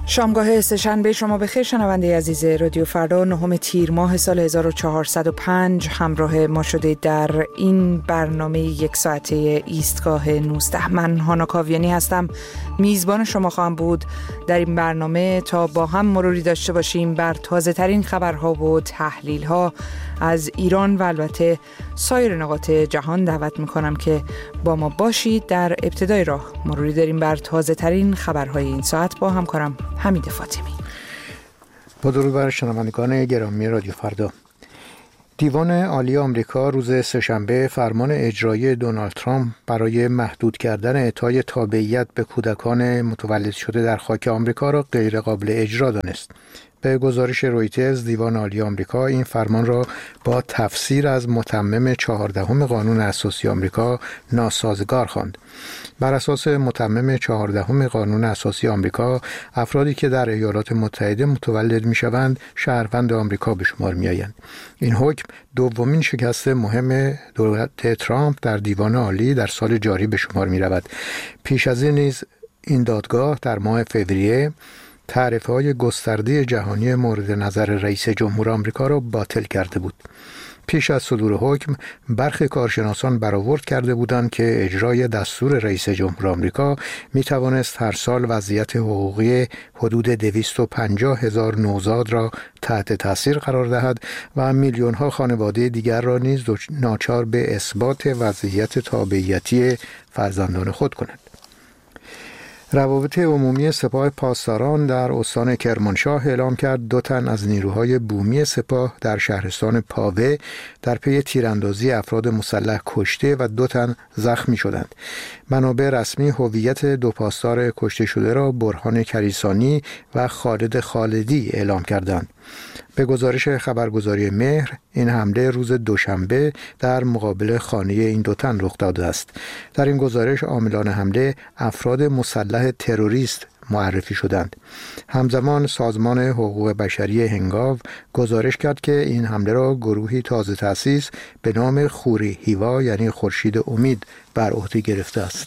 شامگاه سه‌شنبه شما بخیر شنونده عزیز رادیو فردا، 9 تیر ماه سال 1405 همراه ما شده در این برنامه یک ساعته ایستگاه 19. من هانا کاویانی هستم، میزبان شما خواهم بود در این برنامه تا با هم مروری داشته باشیم بر تازه ترین خبرها و تحلیل ها از ایران و البته سایر نقاط جهان. دعوت میکنم که با ما باشید. در ابتدای راه مروری داریم بر تازه ترین خبرهای این ساعت با همکارم حمید فاطمی. با درود بر شنوندگان گرامی رادیو فردا. دیوان عالی آمریکا روز سه‌شنبه فرمان اجرایی دونالد ترامپ برای محدود کردن اعطای تابعیت به کودکان متولد شده در خاک آمریکا را غیر قابل اجرا دانست. به گزارش رویترز، دیوان عالی آمریکا این فرمان را با تفسیر از متمم 14 قانون اساسی آمریکا ناسازگار خواند. بر اساس متمم 14 قانون اساسی آمریکا، افرادی که در ایالات متحده متولد می‌شوند شهروند آمریکا به شمار می‌آیند. این حکم دومین شکست مهم دولت ترامپ در دیوان عالی در سال جاری به شمار می‌رود. پیش از این نیز این دادگاه در ماه فوریه تعرفه‌های گسترده جهانی مورد نظر رئیس جمهور آمریکا را باطل کرده بود. پیش از صدور حکم، برخی کارشناسان برآورد کرده بودند که اجرای دستور رئیس جمهور آمریکا می توانست هر سال وضعیت حقوقی حدود 250,000 نوزاد را تحت تاثیر قرار دهد و میلیون‌ها خانواده دیگر را نیز ناچار به اثبات وضعیت تابعیتی فرزندان خود کند. روابط عمومی سپاه پاسداران در استان کرمانشاه اعلام کرد 2 تن از نیروهای بومی سپاه در شهرستان پاوه در پی تیراندازی افراد مسلح کشته و 2 تن زخمی شدند. منابع رسمی هویت 2 پاسدار کشته شده را برهان کریسانی و خالد خالدی اعلام کردند. به گزارش خبرگزاری مهر، این حمله روز دوشنبه در مقابل خانه این 2 تن رخ داده است. در این گزارش عاملان حمله افراد مسلح تروریست معرفی شدند. همزمان سازمان حقوق بشری هنگاو گزارش کرد که این حمله را گروهی تازه تأسیس به نام خوری هیوا یعنی خورشید امید بر عهده گرفته است.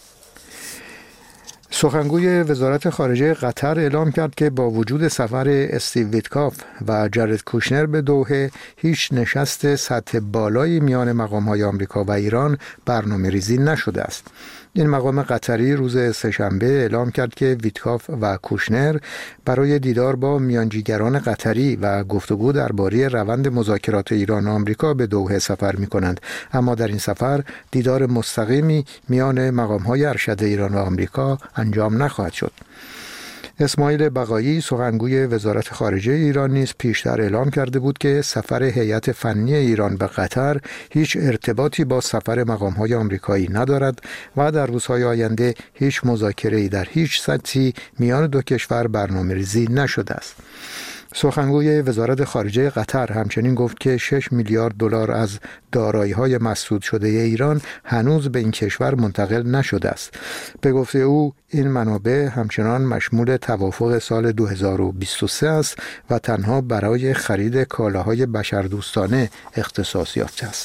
سخنگوی وزارت خارجه قطر اعلام کرد که با وجود سفر استیو ویتکاف و جارد کوشنر به دوحه، هیچ نشست سطح بالایی میان مقام‌های آمریکا و ایران برنامه‌ریزی نشده است. این مقام قطری روز سه‌شنبه اعلام کرد که ویتکاف و کوشنر برای دیدار با میانجیگران قطری و گفتگو درباره روند مذاکرات ایران و آمریکا به دوحه سفر می‌کنند، اما در این سفر دیدار مستقیمی میان مقام‌های ارشد ایران و آمریکا انجام نخواهد شد. اسماعیل بقایی سخنگوی وزارت خارجه ایران نیز پیشتر اعلام کرده بود که سفر هیئت فنی ایران به قطر هیچ ارتباطی با سفر مقام‌های آمریکایی ندارد و در روزهای آینده هیچ مذاکره‌ای در هیچ سطحی میان 2 کشور برنامه‌ریزی نشده است. سخنگوی وزارت خارجه قطر همچنین گفت که 6 میلیارد دلار از دارایی‌های مسدود شده ایران هنوز به این کشور منتقل نشده است. به گفته او این منابع همچنان مشمول توافق سال 2023 است و تنها برای خرید کالاهای بشردوستانه اختصاص یافته است.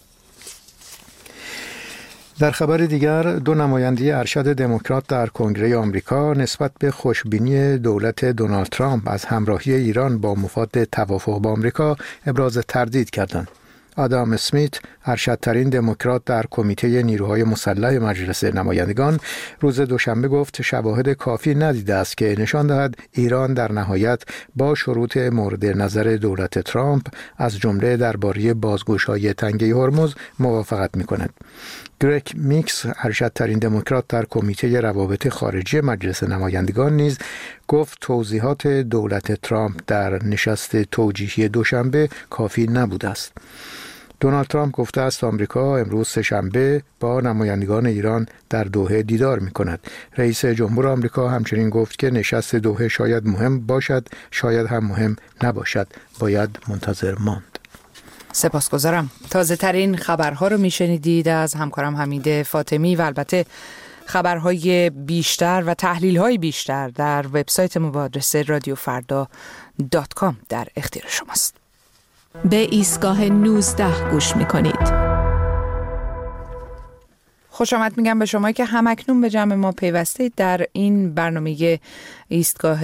در خبر دیگر، 2 نماینده ارشد دموکرات در کنگره آمریکا نسبت به خوشبینی دولت دونالد ترامپ از همراهی ایران با مفاد توافق با آمریکا ابراز تردید کردند. آدام اسمیت، ارشدترین دموکرات در کمیته نیروهای مسلح مجلس نمایندگان، روز دوشنبه گفت شواهد کافی ندیده است که نشان دهد ایران در نهایت با شروط مورد نظر دولت ترامپ از جمله درباره بازگشایی تنگه هرمز موافقت می‌کند. گرگ میکس، ارشدترین دموکرات در کمیته روابط خارجی مجلس نمایندگان نیز گفت توضیحات دولت ترامپ در نشست توجیهی دوشنبه کافی نبوده است. دونالد ترامپ گفته است آمریکا امروز سه‌شنبه با نمایندگان ایران در دوحه دیدار می‌کند. رئیس جمهور آمریکا همچنین گفت که نشست دوحه شاید مهم باشد، شاید هم مهم نباشد. باید منتظر ماند. سپاسگزارم. تازه ترین خبرها رو میشنیدید از همکارم حمید فاطمی و البته خبرهای بیشتر و تحلیل‌های بیشتر در وبسایت ما با آدرس radiofarda.com در اختیار شماست. به ایستگاه 19 گوش می‌کنید. خوش آمد میگم به شما که همکنون به جمع ما پیوسته در این برنامه ایستگاه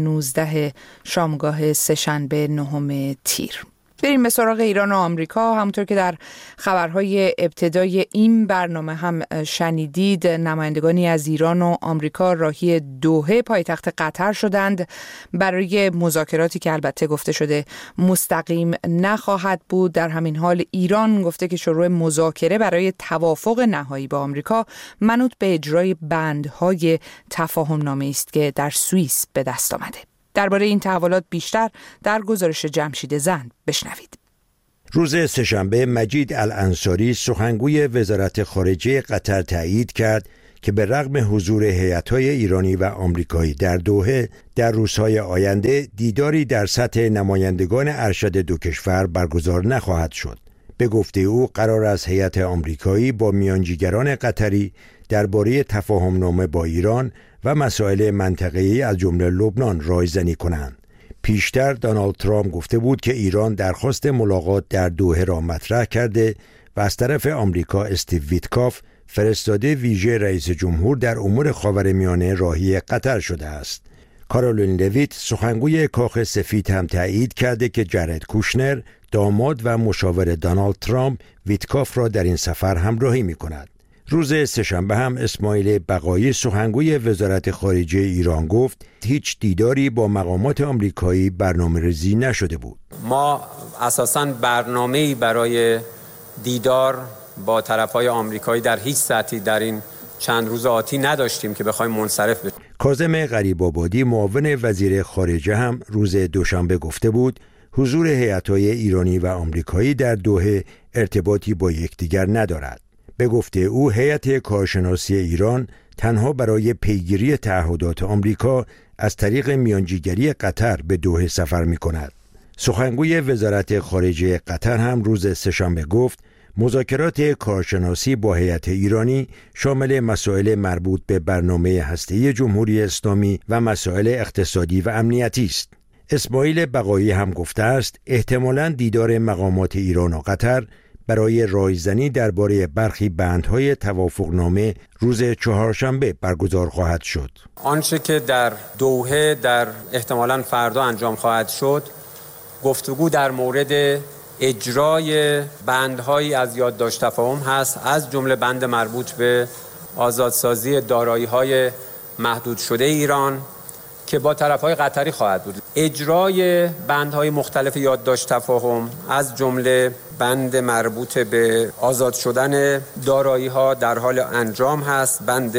19 شامگاه سه‌شنبه 9 تیر. بریم به سراغ ایران و آمریکا. همونطور که در خبرهای ابتدای این برنامه هم شنیدید، نمایندگانی از ایران و آمریکا راهی دوحه پایتخت قطر شدند برای مذاکراتی که البته گفته شده مستقیم نخواهد بود. در همین حال ایران گفته که شروع مذاکره برای توافق نهایی با آمریکا منوط به اجرای بندهای تفاهم نامه است که در سوئیس به دست آمده. درباره این تحولات بیشتر در گزارش جمشید زند بشنوید. روز سه‌شنبه مجید الانصاری سخنگوی وزارت خارجه قطر تایید کرد که به رغم حضور هیئت‌های ایرانی و آمریکایی در دوحه در روزهای آینده دیداری در سطح نمایندگان ارشد دو کشور برگزار نخواهد شد. به گفته او قرار است هیئت آمریکایی با میانجیگران قطری درباره تفاهم‌نامه با ایران و مسائل منطقه‌ای از جمله لبنان رایزنی کنند. پیشتر دونالد ترامپ گفته بود که ایران درخواست ملاقات در دوحه را مطرح کرده و از طرف آمریکا استیو ویتکاف فرستاده ویژه رئیس جمهور در امور خاورمیانه راهی قطر شده است. کارولین لویت سخنگوی کاخ سفید هم تایید کرده که جارد کوشنر داماد و مشاور دونالد ترامپ ویتکاف را در این سفر همراهی می‌کند. روز سه‌شنبه هم اسماعیل بقایی سخنگوی وزارت خارجه ایران گفت هیچ دیداری با مقامات آمریکایی برنامه‌ریزی نشده بود. ما اساساً برنامه‌ای برای دیدار با طرف‌های آمریکایی در هیچ سطحی در این چند روز آتی نداشتیم که بخوایم منصرف بشیم. کاظم غریب‌آبادی معاون وزیر خارجه هم روز دوشنبه گفته بود حضور هیئت‌های ایرانی و آمریکایی در دوحه ارتباطی با یکدیگر ندارد. به گفته او هیئت کارشناسی ایران تنها برای پیگیری تعهدات آمریکا از طریق میانجیگری قطر به دوحه سفر می‌کند. سخنگوی وزارت خارجه قطر هم روز سه‌شنبه گفت مذاکرات کارشناسی با هیئت ایرانی شامل مسائل مربوط به برنامه هسته‌ای جمهوری اسلامی و مسائل اقتصادی و امنیتی است. اسماعیل بقایی هم گفته است احتمالاً دیدار مقامات ایران و قطر برای رایزنی درباره برخی بندهای توافقنامه روز چهارشنبه برگزار خواهد شد. آنچه که در دوحه در احتمالاً فردا انجام خواهد شد گفتگو در مورد اجرای بندهایی از یادداشت تفاهم هست، از جمله بند مربوط به آزادسازی دارایی‌های محدود شده ایران که با طرف‌های قطری خواهد بود. اجرای بندهای مختلف یادداشت تفاهم از جمله بند مربوط به آزاد شدن دارایی‌ها در حال انجام هست، بند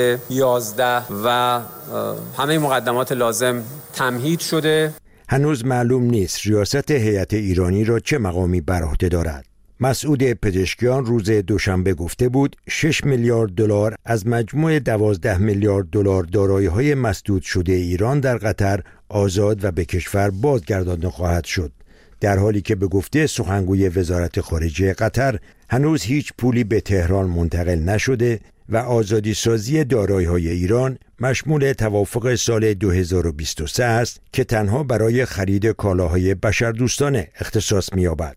11 و همه مقدمات لازم تمهید شده. هنوز معلوم نیست ریاست هیئت ایرانی را چه مقامی بر عهده دارد. مسعود پزشکیان روز دوشنبه گفته بود 6 میلیارد دلار از مجموع 12 میلیارد دلار دارایی‌های مسدود شده ایران در قطر آزاد و به کشور بازگردانده خواهد شد، در حالی که به گفته سخنگوی وزارت خارجه قطر هنوز هیچ پولی به تهران منتقل نشده و آزادی سازی دارایی‌های ایران مشمول توافق سال 2023 است که تنها برای خرید کالاهای بشردوستانه اختصاص می‌یابد.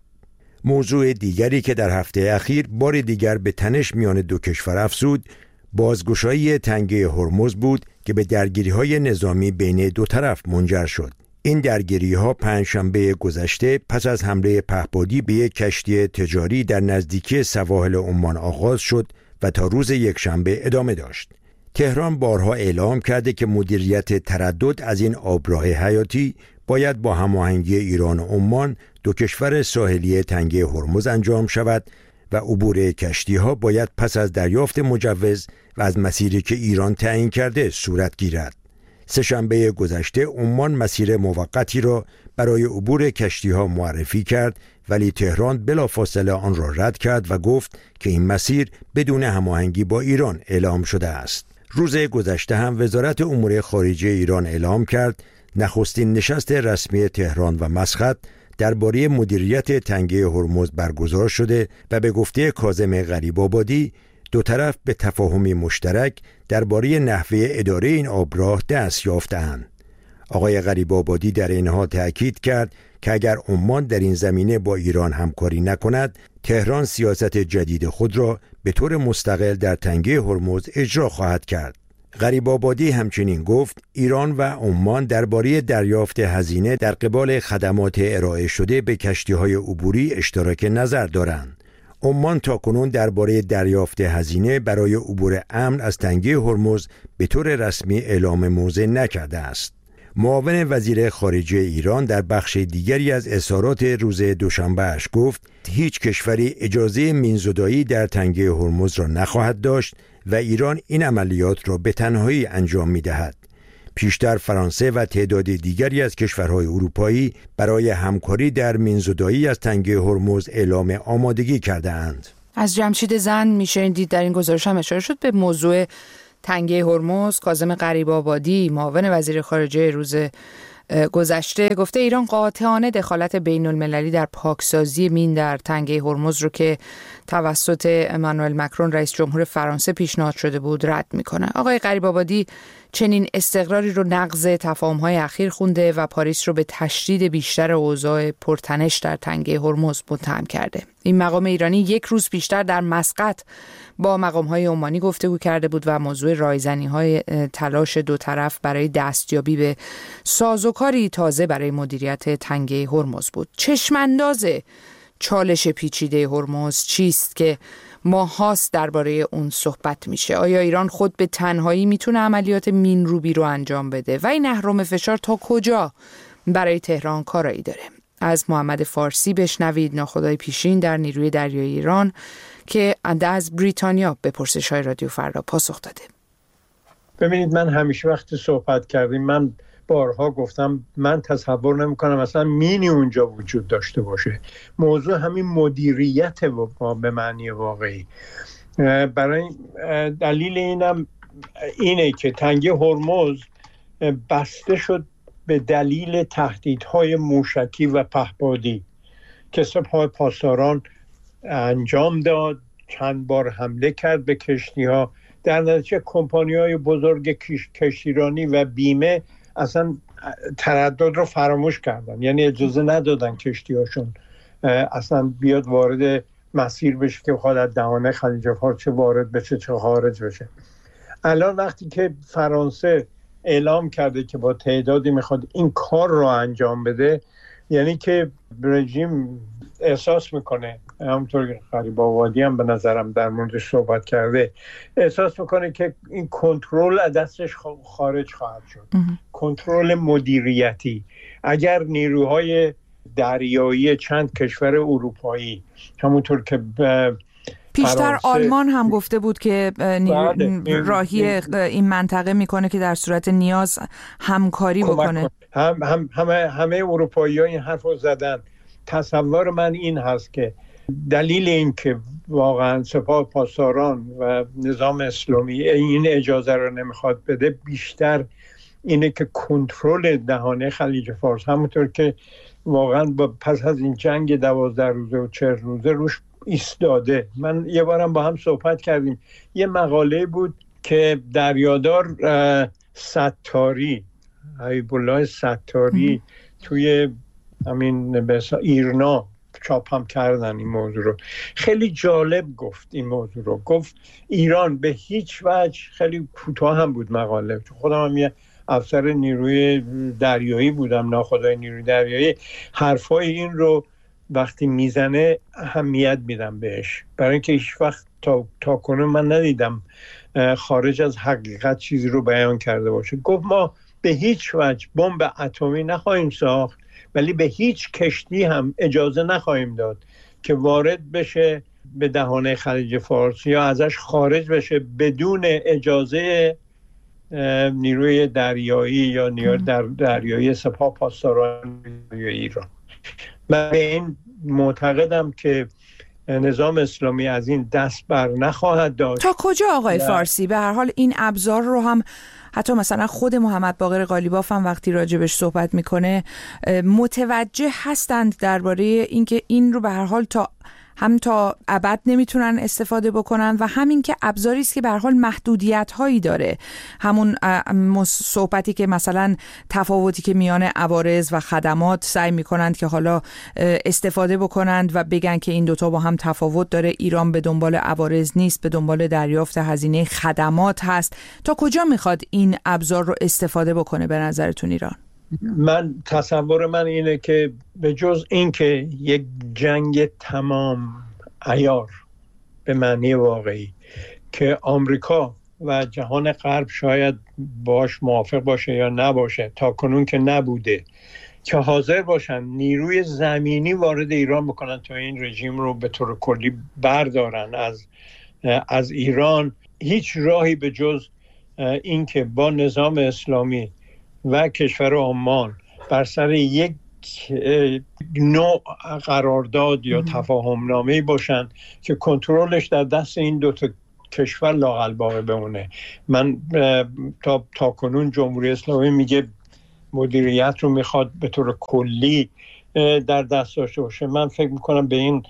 موضوع دیگری که در هفته اخیر بار دیگر به تنش میان دو کشور افزود، بازگشایی تنگه هرمز بود که به درگیری‌های نظامی بین دو طرف منجر شد. این درگیری‌ها پنجشنبه گذشته پس از حمله پهپادی به یک کشتی تجاری در نزدیکی سواحل عمان آغاز شد و تا روز یکشنبه ادامه داشت. تهران بارها اعلام کرده که مدیریت تردد از این آبراه حیاتی باید با هماهنگی ایران و عمان، دو کشور ساحلی تنگه هرمز انجام شود و عبور کشتی‌ها باید پس از دریافت مجوز و از مسیری که ایران تعیین کرده صورت گیرد. سه‌شنبه گذشته عمان مسیر موقتی را برای عبور کشتی‌ها معرفی کرد، ولی تهران بلافاصله آن را رد کرد و گفت که این مسیر بدون هماهنگی با ایران اعلام شده است. روز گذشته هم وزارت امور خارجه ایران اعلام کرد نخستین نشست رسمی تهران و مسقط درباره مدیریت تنگه هرمز برگزار شده و به گفته کاظم غریب‌آبادی دو طرف به تفاهمی مشترک درباره نحوه اداره این آبراه دست یافته‌اند. آقای غریب‌آبادی در این حال تأکید کرد که اگر عمان در این زمینه با ایران همکاری نکند، تهران سیاست جدید خود را به طور مستقل در تنگه هرمز اجرا خواهد کرد. غریب‌آبادی همچنین گفت ایران و عمان درباره دریافت هزینه در قبال خدمات ارائه شده به کشتی‌های عبوری اشتراک نظر دارند. عمان تاکنون درباره دریافت هزینه برای عبور امن از تنگه هرمز به طور رسمی اعلام موضع نکرده است. معاون وزیر خارجه ایران در بخش دیگری از اظهارات روز دوشنبه‌اش گفت هیچ کشوری اجازه مین‌زدایی در تنگه هرمز را نخواهد داشت و ایران این عملیات را به تنهایی انجام می‌دهد. پیشتر فرانسه و تعداد دیگری از کشورهای اروپایی برای همکاری در مین‌زدایی از تنگه هرمز اعلام آمادگی کرده‌اند. از جمشید زند میشه دید در این گزارش هم اشاره شد به موضوع تنگه هرمز. کاظم غریب‌آبادی معاون وزیر خارجه روز گذشته گفته ایران قاطعانه دخالت بین المللی در پاکسازی مین در تنگه هرمز رو که توسط امانوئل مکرون رئیس جمهور فرانسه پیشنهاد شده بود رد میکنه. آقای غریب‌آبادی چنین استقراری رو نقض تفاهم‌های اخیر خونده و پاریس رو به تشدید بیشتر اوضاع پرتنش در تنگه هرمز متهم کرده. این مقام ایرانی یک روز پیشتر در مسقط با مقام‌های عمانی گفتگو کرده بود و موضوع رایزنی‌های تلاش دو طرف برای دستیابی به سازوکاری تازه برای مدیریت تنگه هرمز بود. چشم‌انداز چالش پیچیده هرمز چیست که ماهاست درباره اون صحبت میشه؟ آیا ایران خود به تنهایی میتونه عملیات مین‌روبی رو انجام بده و این اهرم فشار تا کجا برای تهران کارایی داره؟ از محمد فارسی بشنوید، ناخدای پیشین در نیروی دریایی ایران که از بریتانیا به پرسش‌های رادیو فردا پاسخ داده. ببینید، من همیشه وقتی صحبت کردیم من بارها گفتم من تصور نمی‌کنم اصلا مینی اونجا وجود داشته باشه. موضوع همین مدیریت به معنی واقعی. برای دلیل اینم اینه که تنگه هرمز بسته شد به دلیل تهدیدهای موشکی و پهپادی که سپاه پاسداران انجام داد. چند بار حمله کرد به کشتی‌ها. در نتیجه کمپانی‌های بزرگ کشتیرانی و بیمه اصلا تردد رو فراموش کردن، یعنی اجازه ندادن کشتی‌هاشون اصلا بیاد وارد مسیر بشه که بخواد از دهانه خلیج فارس چه وارد بشه چه خارج بشه. الان وقتی که فرانسه اعلام کرده که با تعدادی میخواد این کار رو انجام بده، یعنی که رژیم احساس میکنه، همونطور که غریب‌آبادی هم به نظرم در موردش صحبت کرده، احساس میکنه که این کنترل از دستش خارج خواهد شد. کنترل مدیریتی. اگر نیروهای دریایی چند کشور اروپایی، همونطور که پیشتر آلمان هم گفته بود که راهی این منطقه میکنه که در صورت نیاز همکاری بکنه. همه اروپایی‌ها این حرف رو زدن. تصور من این هست که دلیل این که واقعا سپاه پاسداران و نظام اسلامی این اجازه رو نمیخواد بده بیشتر اینه که کنترل دهانه خلیج فارس، همونطور که واقعا پس از این جنگ 12 روزه و 40 روزه روش ایستاده. من یه بارم با هم صحبت کردیم، یه مقاله بود که دریادار ستاری، حبیب الله ستاری توی همین ایرنا چاپ هم کردن این موضوع رو. خیلی جالب گفت این موضوع رو. گفت ایران به هیچ وجه، خیلی کوتاه هم بود مقاله، خودم هم یه افسر نیروی دریایی بودم، ناخدای نیروی دریایی، حرفای این رو وقتی میزنه اهمیت میدم بهش، برای اینکه هیچ وقت تا کنون من ندیدم خارج از حقیقت چیزی رو بیان کرده باشه. گفت ما به هیچ وجه بمب اتمی نخواهیم ساخت، ولی به هیچ کشتی هم اجازه نخواهیم داد که وارد بشه به دهانه خلیج فارس یا ازش خارج بشه بدون اجازه نیروی دریایی یا نیروی دریایی سپاه پاسداران ایران. من به این معتقدم که نظام اسلامی از این دست بر نخواهد داشت. تا کجا آقای فارسی؟ به هر حال این ابزار رو هم حتی مثلا خود محمد باقر قالیباف هم وقتی راجبش صحبت میکنه متوجه هستند درباره اینکه این رو به هر حال تا هم تا ابد نمیتونن استفاده بکنن و همین که ابزاری است که به هر حال محدودیت هایی داره. همون صحبتی که مثلا تفاوتی که میان عوارض و خدمات سعی میکنند که حالا استفاده بکنند و بگن که این دوتا با هم تفاوت داره. ایران به دنبال عوارض نیست، به دنبال دریافت هزینه خدمات هست. تا کجا میخواد این ابزار رو استفاده بکنه به نظرتون ایران؟ تصور من اینه که به جز این که یک جنگ تمام عیار به معنی واقعی که آمریکا و جهان غرب شاید باش موافق باشه یا نباشه، تا کنون که نبوده، که حاضر باشن نیروی زمینی وارد ایران بکنن تا این رژیم رو به طور کلی بردارن از ایران، هیچ راهی به جز این که با نظام اسلامی و کشور عمان بر سر یک نوع قرارداد یا تفاهم نامه‌ای باشن که کنترلش در دست این دو تا کشور لااقل باقی بمونه. من تا کنون جمهوری اسلامی میگه مدیریت رو میخواد به طور کلی در دست داشته باشه. من فکر میکنم به این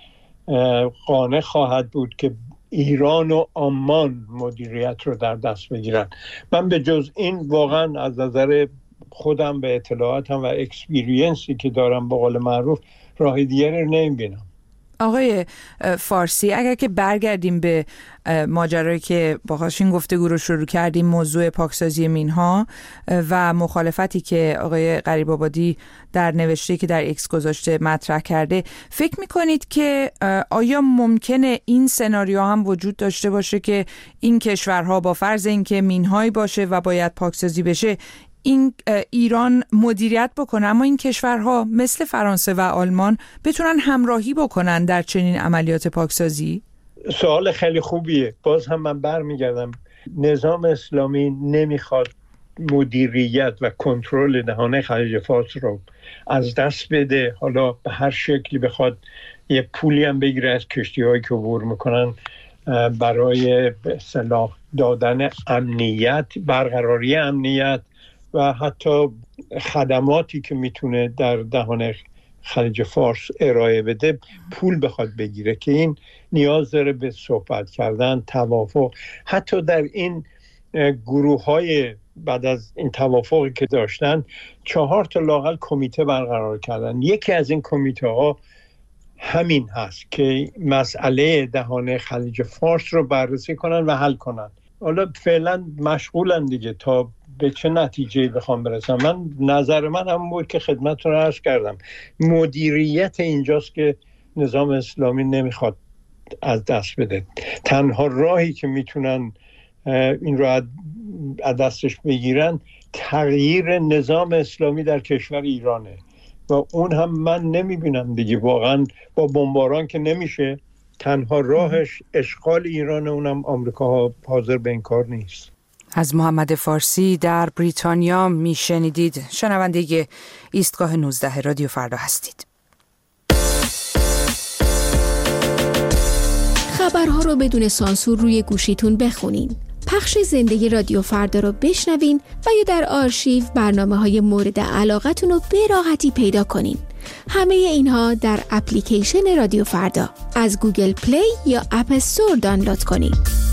قانع خواهد بود که ایران و عمان مدیریت رو در دست بگیرن. من به جز این واقعا از نظر خودم به اطلاعاتم و اکسپیرینسی که دارم به قول معروف راه دیگری نمیبینم. آقای فارسی، اگر که برگردیم به ماجرایی که باهاش این گفتگو رو شروع کردیم، موضوع پاکسازی مینها و مخالفتی که آقای غریب‌آبادی در نوشته که در ایکس گذاشته مطرح کرده، فکر میکنید که آیا ممکنه این سناریو هم وجود داشته باشه که این کشورها با فرض اینکه مینهایی باشه و باید پاکسازی بشه، این ایران مدیریت بکنه، اما این کشورها مثل فرانسه و آلمان بتونن همراهی بکنن در چنین عملیات پاکسازی؟ سوال خیلی خوبیه. باز هم من برمیگردم، نظام اسلامی نمیخواد مدیریت و کنترل دهانه خلیج فارس رو از دست بده. حالا به هر شکلی بخواد یه پولی هم بگیره از کشتی‌هایی که عبور میکنن برای به اصطلاح دادن امنیت، برقراری امنیت و حتی خدماتی که میتونه در دهان خلیج فارس ارائه بده، پول بخواد بگیره، که این نیاز داره به صحبت کردن، توافق. حتی در این گروه های بعد از این توافقی که داشتن 4 تا لااقل کمیته برقرار کردن. یکی از این کمیته ها همین هست که مسئله دهان خلیج فارس رو بررسی کنن و حل کنن. حالا فعلا مشغولن دیگه تا به چه نتیجه بخوام برسم. من نظر من هم بود که خدمتتون رو عرض کردم، مدیریت اینجاست که نظام اسلامی نمیخواد از دست بده. تنها راهی که میتونن این رو از دستش بگیرن تغییر نظام اسلامی در کشور ایرانه و اون هم من نمیبینم دیگه. واقعا با بمباران که نمیشه، تنها راهش اشغال ایران، اونم آمریکا حاضر به این کار نیست. از محمد فارسی در بریتانیا میشنیدید. شنونده ایستگاه 19 رادیو فردا هستید. خبرها رو بدون سانسور روی گوشیتون بخونین. پخش زنده رادیو فردا رو بشنوین و یا در آرشیو برنامه‌های مورد علاقتون رو به راحتی پیدا کنین. همه اینها در اپلیکیشن رادیو فردا از گوگل پلی یا اپ استور دانلود کنین.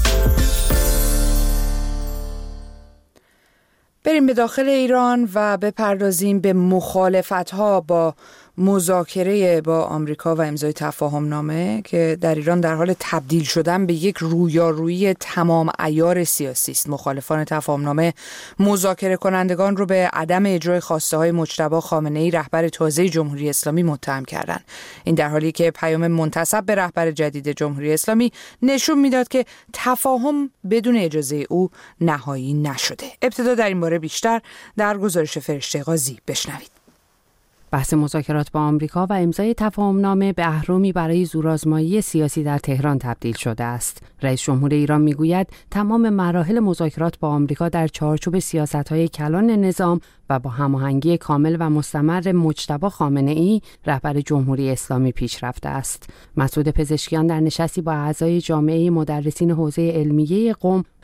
بریم به داخل ایران و بپردازیم به مخالفت‌ها با مذاکره با آمریکا و امضای تفاهم نامه که در ایران در حال تبدیل شدن به یک رویارویی تمام عیار سیاسی است. مخالفان تفاهم نامه مذاکره کنندگان رو به عدم اجرای خواسته های مجتبی خامنه‌ای رهبر تازه جمهوری اسلامی متهم کردند. این در حالی که پیام منتسب به رهبر جدید جمهوری اسلامی نشون میداد که تفاهم بدون اجازه او نهایی نشده. ابتدا در این باره بیشتر در گزارش فرشته قاضی بشنوید. بحث مذاکرات با آمریکا و امضای تفاهمنامه به اهرامی برای زورآزمایی سیاسی در تهران تبدیل شده است. رئیس جمهور ایران میگوید تمام مراحل مذاکرات با آمریکا در چارچوب سیاست‌های کلان نظام و با هماهنگی کامل و مستمر مجتبی خامنه‌ای رهبر جمهوری اسلامی پیش رفته است. مسعود پزشکیان در نشستی با اعضای جامعه مدرسین حوزه علمیه قم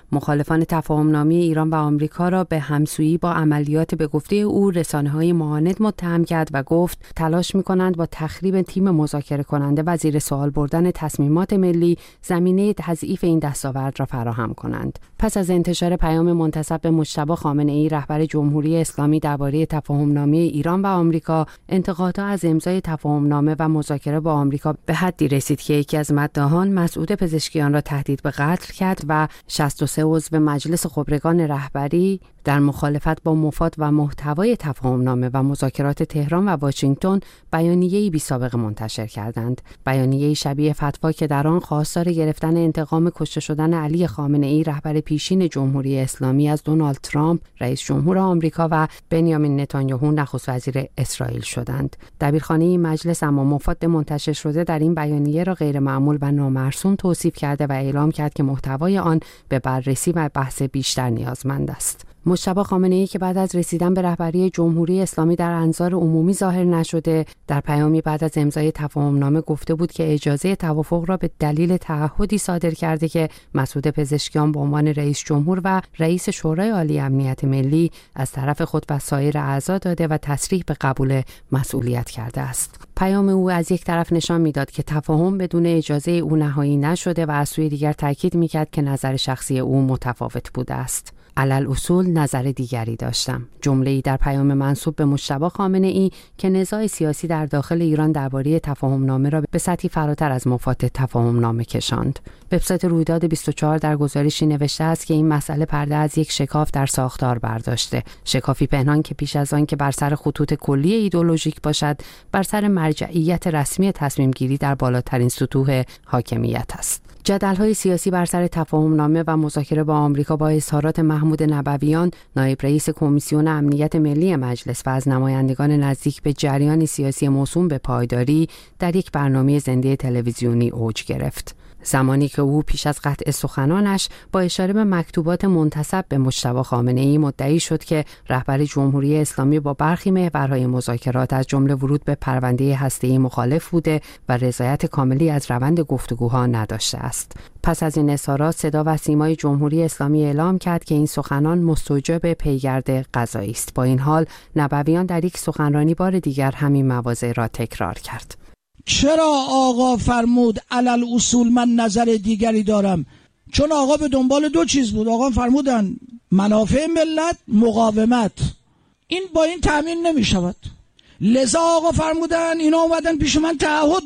مخالفان تفاهمنامه ایران و آمریکا را به همسویی با عملیات به گفته او رسانه‌های معاند متهم کرد و گفت تلاش می‌کنند با تخریب تیم مذاکره کننده و زیر سوال بردن تصمیمات ملی زمینه تضعیف این دستاورد را فراهم کنند. پس از انتشار پیام منتسب به مجتبی خامنه‌ای رهبر جمهوری اسلامی درباره تفاهمنامه ایران و آمریکا، انتقادها از امضای تفاهمنامه و مذاکره با آمریکا به حدی رسید که یکی از مداحان مسعود پزشکیان را تهدید به قتل کرد و 63 عضو مجلس خبرگان رهبری در مخالفت با مفاد و محتوای تفاهمنامه و مذاکرات تهران و واشنگتن بیانیه‌ای بی‌سابقه منتشر کردند. بیانیه‌ای شبیه فتوا که در آن خواستار گرفتن انتقام کشته شدن علی خامنه‌ای رهبر پیشین جمهوری اسلامی از دونالد ترامپ رئیس جمهور آمریکا و بنیامین نتانیاهو نخست وزیر اسرائیل شدند. دبیرخانه مجلس اما مفاد منتشر شده در این بیانیه را غیرمعمول و نامرسوم توصیف کرده و اعلام کرد که محتوای آن به بررسی و بحث بیشتر نیازمند است. مجتبی خامنه‌ای که بعد از رسیدن به رهبری جمهوری اسلامی در انظار عمومی ظاهر نشده، در پیامی بعد از امضای تفاهمنامه گفته بود که اجازه توافق را به دلیل تعهدی صادر کرده که مسعود پزشکیان به عنوان رئیس جمهور و رئیس شورای عالی امنیت ملی از طرف خود و سایر اعضا داده و تصریح به قبول مسئولیت کرده است. پیام او از یک طرف نشان میداد که تفاهم بدون اجازه او نهایی نشده و از سوی دیگر تاکید میکرد که نظر شخصی او متفاوت بوده است. علل اصول نظر دیگری داشتم. جمله‌ای در پیام منسوب به مجتبی خامنه‌ای که نزاع سیاسی در داخل ایران درباره تفاهمنامه را به سطحی فراتر از مفاد تفاهمنامه کشاند. وبسایت رویداد 24 در گزارشی نوشته است که این مسئله پرده از یک شکاف در ساختار برداشته. شکافی پنهان که پیش از آن که بر سر خطوط کلی ایدئولوژیک باشد، بر سر مرجعیت رسمی تصمیم گیری در بالاترین سطوح حاکمیت است. جدل‌های سیاسی بر سر تفاهمنامه و مذاکره با آمریکا با اظهارات محمود نبویان، نایب رئیس کمیسیون امنیت ملی مجلس و از نمایندگان نزدیک به جریان سیاسی موسوم به پایداری در یک برنامه زنده تلویزیونی اوج گرفت. زمانی که او پیش از قطع سخنانش با اشاره به مکتوبات منتسب به مجتبی خامنه‌ای مدعی شد که رهبر جمهوری اسلامی با برخی محورهای مذاکرات از جمله ورود به پرونده هسته‌ای مخالف بوده و رضایت کاملی از روند گفتگوها نداشته است. پس از این اظهارات صدا و سیمای جمهوری اسلامی اعلام کرد که این سخنان مستوجب پیگرد قضایی است. با این حال نبویان در یک سخنرانی بار دیگر همین مواضع را تکرار کرد. چرا آقا فرمود علل اصول من نظر دیگری دارم؟ چون آقا به دنبال دو چیز بود. آقا فرمودن منافع ملت، مقاومت. این با این تأمین نمی شود. لذا آقا فرمودن اینا اومدن پیش من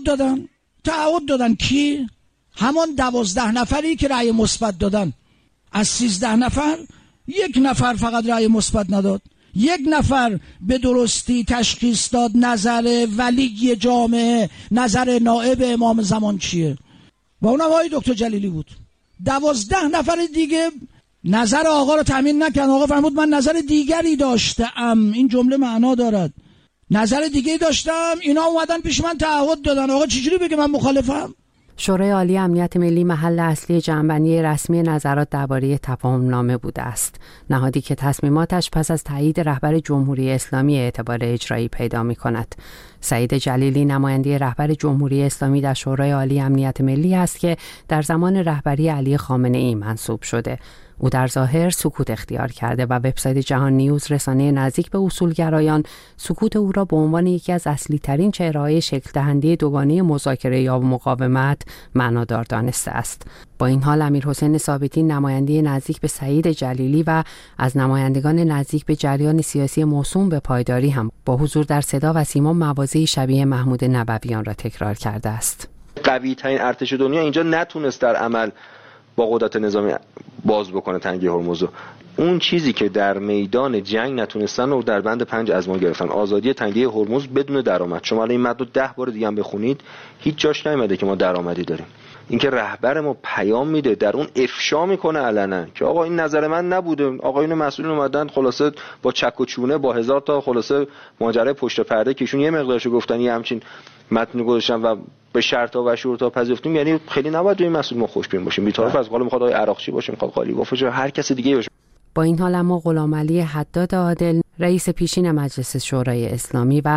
تعهد دادن کی؟ همان 12 نفری که رأی مثبت دادن. از 13 نفر 1 نفر فقط رأی مثبت نداد. 1 نفر به درستی تشخیص داد نظر ولی جامعه، نظر نائب امام زمان چیه. با اونم آقای دکتر جلیلی بود. 12 نفر دیگه نظر آقا رو تامین نکردن. آقا فرمود من نظر دیگری داشتم. این جمله معنا دارد. نظر دیگری داشتم، اینا اومدن پیش من تعهد دادن. آقا چجوری بگه من مخالفم؟ شورای عالی امنیت ملی محل اصلی جمع‌بندی رسمی نظرات درباره تفاهمنامه بوده است. نهادی که تصمیماتش پس از تایید رهبر جمهوری اسلامی اعتبار اجرایی پیدا می‌کند. سعید جلیلی نماینده رهبر جمهوری اسلامی در شورای عالی امنیت ملی است که در زمان رهبری علی خامنه‌ای منصوب شده. او در ظاهر سکوت اختیار کرده و وبسایت جهان نیوز، رسانه نزدیک به اصولگرایان، سکوت او را به عنوان یکی از اصلی ترین چهره‌های شکل دهنده دوگانه مذاکره یا مقاومت معنادار دانسته است. با این حال امیرحسین ثابتی نماینده نزدیک به سعید جلیلی و از نمایندگان نزدیک به جریان سیاسی موسوم به پایداری هم با حضور در صدا و سیما مواضعی شبیه محمود نبویان را تکرار کرده است. قوی ترین ارتش دنیا اینجا نتونست در عمل با قدرت نظامی باز بکنه تنگه هرمز. اون چیزی که در میدان جنگ نتونستن رو در بند 5 از ما گرفتن. آزادی تنگه هرمز بدون درآمد. شما الان این متن رو 10 بار دیگه هم بخونید، هیچ جاش نمیاد که ما درآمدی داریم. اینکه رهبر ما پیام میده، در اون افشا میکنه علنا که آقا این نظر من نبوده، آقایون مسئولین اومدن خلاصه با چک و چونه با 1000 تا خلاصه ماجرای پشت پرده که ایشون یه مقدارشو گفتن یه همچین متن گذاشتن و به شرطا و شروطا پذیرفتیم. یعنی خیلی نباید روی مسئول ما خوشبین باشیم. بی‌طرف از قال میخواد آقای عراقچی باشه، میخواد قالیباف باشه، هر کس دیگه باشه. با این حال اما غلامعلی حداد عادل رئیس پیشین مجلس شورای اسلامی و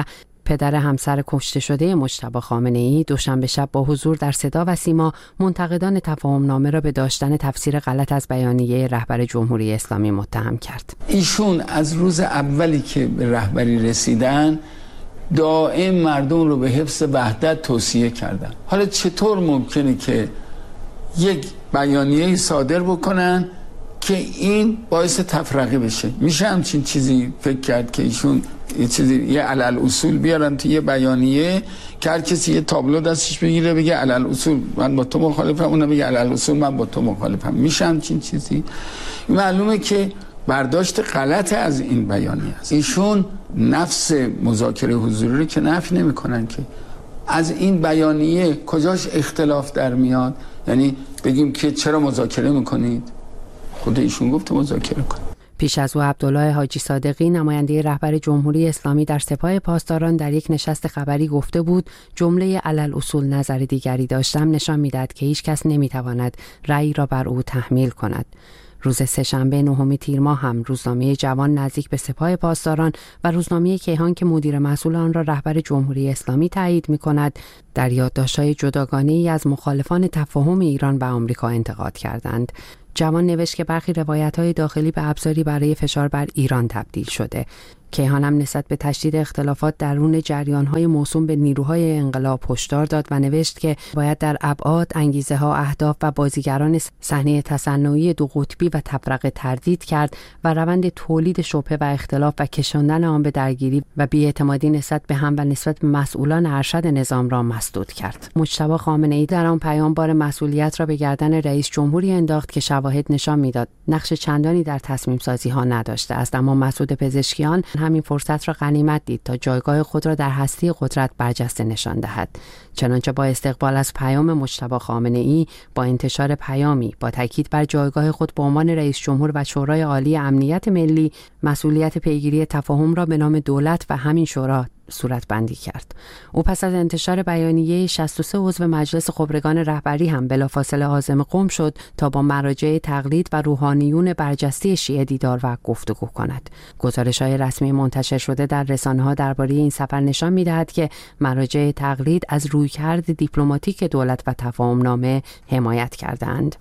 پدر همسر کشته شده مجتبی خامنه‌ای دوشنبه شب با حضور در صدا و سیما منتقدان تفاهم‌نامه را به داشتن تفسیر غلط از بیانیه رهبر جمهوری اسلامی متهم کرد. ایشون از روز اولی که به رهبری رسیدن دائم مردم رو به حفظ وحدت توصیه کردن. حالا چطور ممکنه که یک بیانیه صادر بکنن که این باعث تفرقه بشه؟ میشه همچین چیزی فکر کرد که ایشون یه علل اصول بیارن تو یه بیانیه که هر کسی یه تابلو دستش بگیره بگه علل اصول من با تو مخالفم، اون بگه علل اصول من با تو مخالفم؟ میشه همچین چیزی؟ معلومه که برداشت غلط از این بیانیه است. ایشون نفس مذاکره حضوری رو که نفی نمی‌کنن که از این بیانیه کجاش اختلاف در میاد؟ یعنی بگیم که چرا مذاکره میکنید؟ خود ایشون گفت مذاکره کنید. پیش از او عبدالله حاجی صادقی نماینده رهبر جمهوری اسلامی در سپاه پاسداران در یک نشست خبری گفته بود جمله علل اصول نظر دیگری داشتم نشان می‌دهد که هیچ کس نمی‌تواند رأی را بر او تحمیل کند. روز سه‌شنبه 9 تیر ماه هم روزنامه جوان نزدیک به سپاه پاسداران و روزنامه کیهان که مدیر مسئول آن را رهبر جمهوری اسلامی تایید می‌کند در یادداشت‌های جداگانه‌ای از مخالفان تفاهم ایران به آمریکا انتقاد کردند. جوان نوشت که برخی روایت‌های داخلی به ابزاری برای فشار بر ایران تبدیل شده. کیهان هم نسبت به تشدید اختلافات درون جریان‌های موسوم به نیروهای انقلاب هشدار داد و نوشت که باید در ابعاد، انگیزه‌ها، اهداف و بازیگران صحنه تصنعی دو قطبی و تفرقه تردید کرد و روند تولید شبهه و اختلاف و کشاندن آن به درگیری و بی‌اعتمادی نسبت به هم و نسبت به مسئولان ارشد نظام را مسدود کرد. مجتبی خامنه‌ای در آن پیام بار مسئولیت را به گردن رئیس جمهوری انداخت که شواهد نشان می‌داد نقش چندانی در تصمیم سازی‌ها نداشته است، اما مسعود پزشکیان همین فرصت را غنیمت دید تا جایگاه خود را در هستی قدرت برجسته نشان دهد. چنانچه با استقبال از پیام مجتبی خامنه‌ای با انتشار پیامی با تاکید بر جایگاه خود به عنوان رئیس جمهور و شورای عالی امنیت ملی مسئولیت پیگیری تفاهم را به نام دولت و همین شورا صورت بندی کرد. او پس از انتشار بیانیه 63 عضو مجلس خبرگان رهبری هم بلافاصله عازم قم شد تا با مراجع تقلید و روحانیون برجسته شیعه دیدار و گفتگو کند. گزارش‌های رسمی منتشر شده در رسانه‌ها درباره این سفر نشان می‌دهد که مراجع تقلید از رویکرد دیپلماتیک دولت و تفاهم‌نامه حمایت کردند.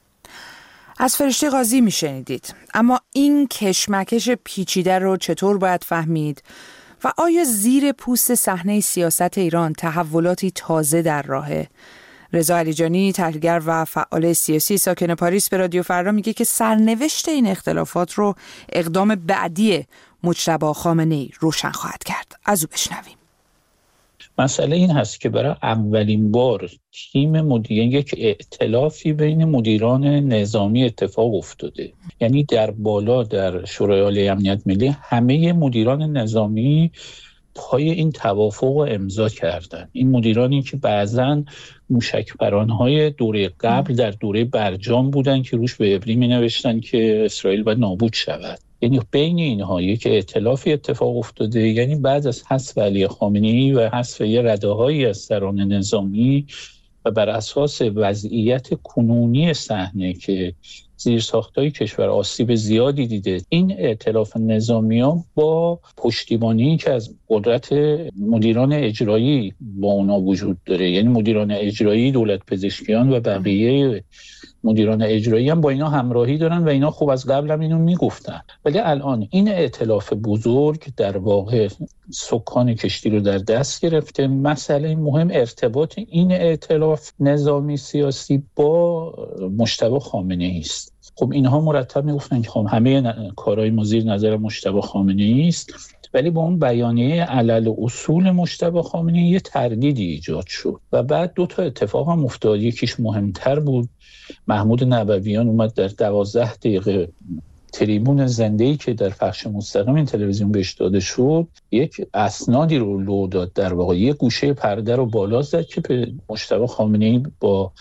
از فرشته قاضی میشنیدید. اما این کشمکش پیچیده رو چطور باید فهمید؟ و آیا زیر پوست صحنه سیاست ایران تحولاتی تازه در راهه؟ رضا علیجانی تحلیلگر و فعال سیاسی ساکن پاریس به رادیو فردا میگه که سرنوشت این اختلافات رو اقدام بعدی مجتبی خامنه‌ای روشن خواهد کرد. از او بشنویم. مسئله این هست که برای اولین بار یک ائتلافی بین مدیران نظامی اتفاق افتاده. یعنی در بالا در شورای عالی امنیت ملی همه مدیران نظامی پای این توافق رو امضا کردن. این مدیرانی که بعضن موشکپرانهای دوره قبل در دوره برجام بودن که روش به عبری می نوشتن که اسرائیل باید نابود شود. یعنی بین اینها یک ائتلافی اتفاق افتاده. یعنی بعد از حذف علی خامنه‌ای و حذف یه رده‌هایی از سران نظامی و بر اساس وضعیت کنونی صحنه که زیرساخت‌های کشور آسیب زیادی دیده، این ائتلاف نظامیان با پشتیبانی که از قدرت مدیران اجرایی با اونا وجود داره، یعنی مدیران اجرایی، دولت پزشکیان و بقیه مدیران اجرایی هم با اینا همراهی دارن و اینا خوب از قبل هم اینو میگفتن. ولی الان این ائتلاف بزرگ در واقع سکان کشتی رو در دست گرفته. مسئله مهم ارتباط این ائتلاف نظامی سیاسی با مجتبی خامنه‌ای است. خب اینها مرتب میگفتن که خب همه کارهای ما زیر نظر مجتبی خامنه‌ای است، ولی با اون بیانیه علل اصول مجتبی خامنه‌ای یه تردیدی ایجاد شد و بعد دو تا اتفاق هم افتاد. یکیش مهمتر بود، محمود نبویان اومد در 12 دقیقه تریبون زنده‌ای که در پخش مستقیم این تلویزیون بهش داده شد یک اسنادی رو لو داد، در واقع یک گوشه پرده رو بالا زد که به مجتبی خامنه‌ای با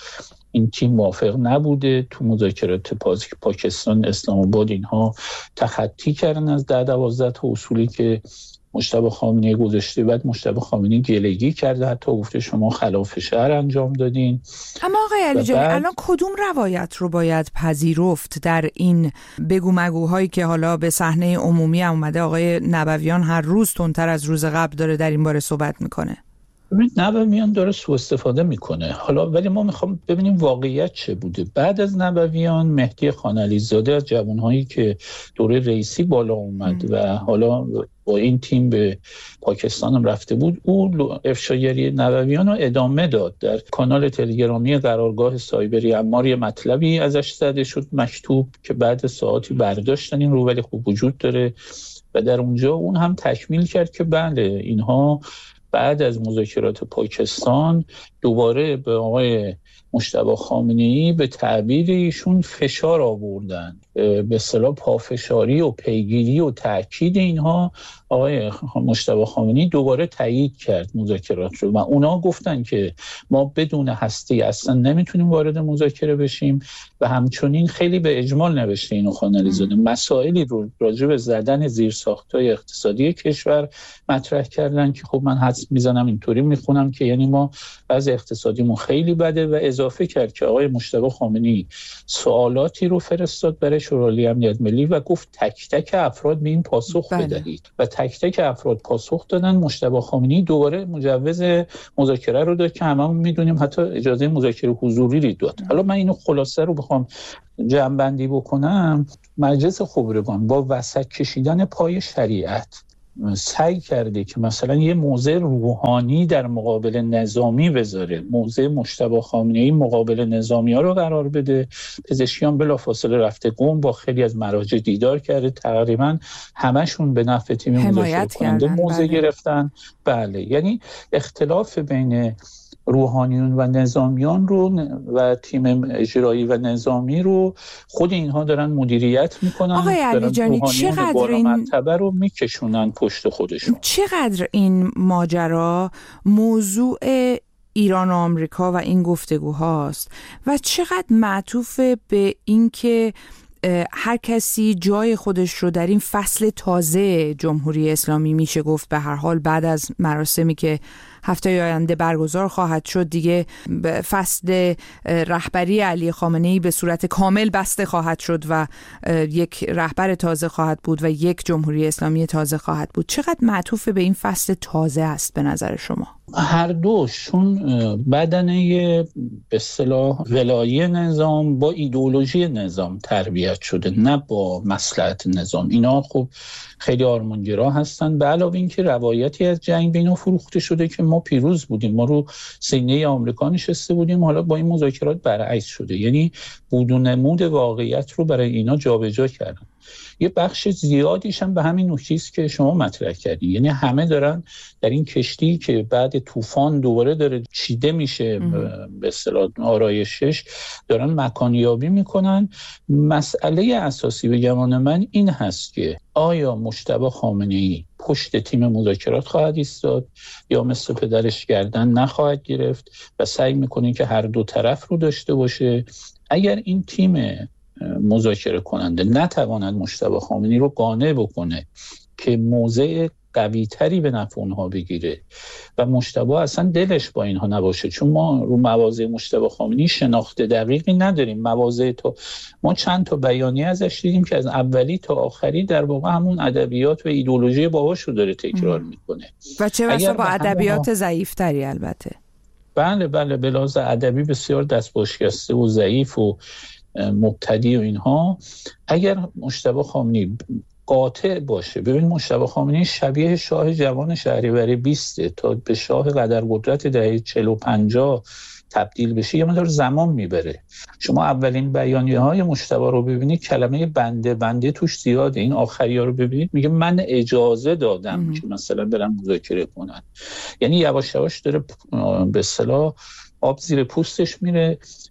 این تیم موافق نبوده. تو مذاکرات پاکستان، اسلام آباد اینها تخطی کردن از 10-12 تا اصولی که مجتبی خامنه‌ای گذاشته. بعد مجتبی خامنه‌ای گلگی کرده، حتی گفته شما خلاف شرع انجام دادین. اما آقای علیجانی الان کدوم روایت رو باید پذیرفت در این بگو مگوهایی که حالا به صحنه عمومی اومده؟ آقای نبویان هر روز تندتر از روز قبل داره در این باره صحبت میکنه. نبویان داره سوء استفاده میکنه حالا، ولی ما میخوام ببینیم واقعیت چه بوده. بعد از نبویان مهدی خانعلی‌زاده از جوانهایی که دوره رئیسی بالا اومد و حالا با این تیم به پاکستان هم رفته بود، او افشاگری نبویان رو ادامه داد. در کانال تلگرامی قرارگاه سایبری عمار مطلبی ازش زده شد مکتوب که بعد ساعتی برداشتن این رو، ولی خوب وجود داره و در اونجا اون هم تکمیل کرد که بله اینها بعد از مذاکرات پاکستان دوباره به آقای مجتبی خامنه‌ای به تعبیر ایشون فشار آوردن، به اصطلاح پافشاری و پیگیری و تاکید اینها. آقای مجتبی خامنه‌ای دوباره تایید کرد مذاکرات رو و اونا گفتن که ما بدون هسته اصلا نمیتونیم وارد مذاکره بشیم و همچنین خیلی به اجمال نوشته اینو خانعلی‌زاده مسائلی رو راجع به زدن زیرساخت‌های اقتصادی کشور مطرح کردن که خب من حدس میزنم اینطوری میخونم که یعنی ما از اقتصادیمون خیلی بده، و اضافه کرد که آقای مجتبی خامنه‌ای سوالاتی رو فرستاد برای شورای امنیت ملی و گفت تک تک افراد به این پاسخ بدهید و تک تک افراد پاسخ دادن. مجتبی خامنه‌ای دوباره مجوز مذاکره رو داد که هممون میدونیم حتی اجازه مذاکره حضوری رو داد. حالا من اینو خلاصه رو بخوام جمع‌بندی بکنم، مجلس خبرگان با وسط کشیدن پای شریعت سعی کرده که مثلا یه موضع روحانی در مقابل نظامی بذاره، موضع مجتبی خامنه‌ای مقابل نظامی‌ها رو قرار بده. پزشکیان بلافاصله رفته قم، با خیلی از مراجع دیدار کرده، تقریبا همشون به نفع تیم مذاکره کننده موضع گرفتن. بله، یعنی اختلاف بین روحانیون و نظامیان رو و تیم اجرایی و نظامی رو خود اینها دارن مدیریت میکنن. آقای علیجانی چقدر این مرتبه رو میکشونن پشت خودشون؟ چقدر این ماجرا موضوع ایران و آمریکا و این گفتگوهاست و چقدر معطوف به این که هر کسی جای خودش رو در این فصل تازه جمهوری اسلامی میشه گفت به هر حال بعد از مراسمی که هفته آینده برگزار خواهد شد دیگه فصل رهبری علی خامنه‌ای به صورت کامل بسته خواهد شد و یک رهبر تازه خواهد بود و یک جمهوری اسلامی تازه خواهد بود. چقدر معطوف به این فصل تازه است به نظر شما؟ هر دوشون بدنه به اصطلاح ولایی نظام با ایدئولوژی نظام تربیت شده، نه با مصلحت نظام. اینا خب خیلی آرمانگرا هستن. به علاوه این که روایتی از جنگ به اینا فروخته شده که ما پیروز بودیم، ما رو سینه آمریکا نشسته بودیم، حالا با این مذاکرات برعکس شده. یعنی بدون نمود واقعیت رو برای اینا جابجا کردن. یه بخش زیادیش هم به همین نکته‌ایست که شما مطرح کردین، یعنی همه دارن در این کشتی که بعد طوفان دوباره داره چیده میشه به اصطلاح آرایشش، دارن مکانیابی میکنن. مسئله اساسی به گمان من این هست که آیا مجتبی خامنه‌ای پشت تیم مذاکرات خواهد ایستاد یا مثل پدرش گردن نخواهد گرفت و سعی میکنه که هر دو طرف رو داشته باشه. اگر این تیم مذاکره کننده نتواند مجتبی خامنه‌ای رو قانع بکنه که موضع قوی تری به نفع اونها بگیره و مجتبی اصلا دلش با اینها نباشه، چون ما رو مواضع مجتبی خامنه‌ای شناخت دقیقی نداریم. مواضع ما چند تا بیانیه ازش دیدیم که از اولی تا آخری در واقع همون ادبیات و ایدئولوژی باباش رو داره تکرار میکنه و چه بسا با ادبیات ضعیف‌تری. البته بله به لحاظ ادبی بسیار دستباشکسته و ضعیف و مبتدی و اینها. اگر مجتبی خامنه‌ای قاطع باشه، ببین مجتبی خامنه‌ای شبیه شاه جوان شهریور 20 تا به شاه قدرقدرت دهه 40 و 50 تبدیل بشه یه مقدار زمان میبره. شما اولین بیانیه‌های مجتبی رو ببینید کلمه بنده توش زیاده. این آخری‌ها رو ببینید میگه من اجازه دادم که مثلا برم مذاکره کنن. یعنی یواش یواش داره به اصطلاح آب زیر پوستش میره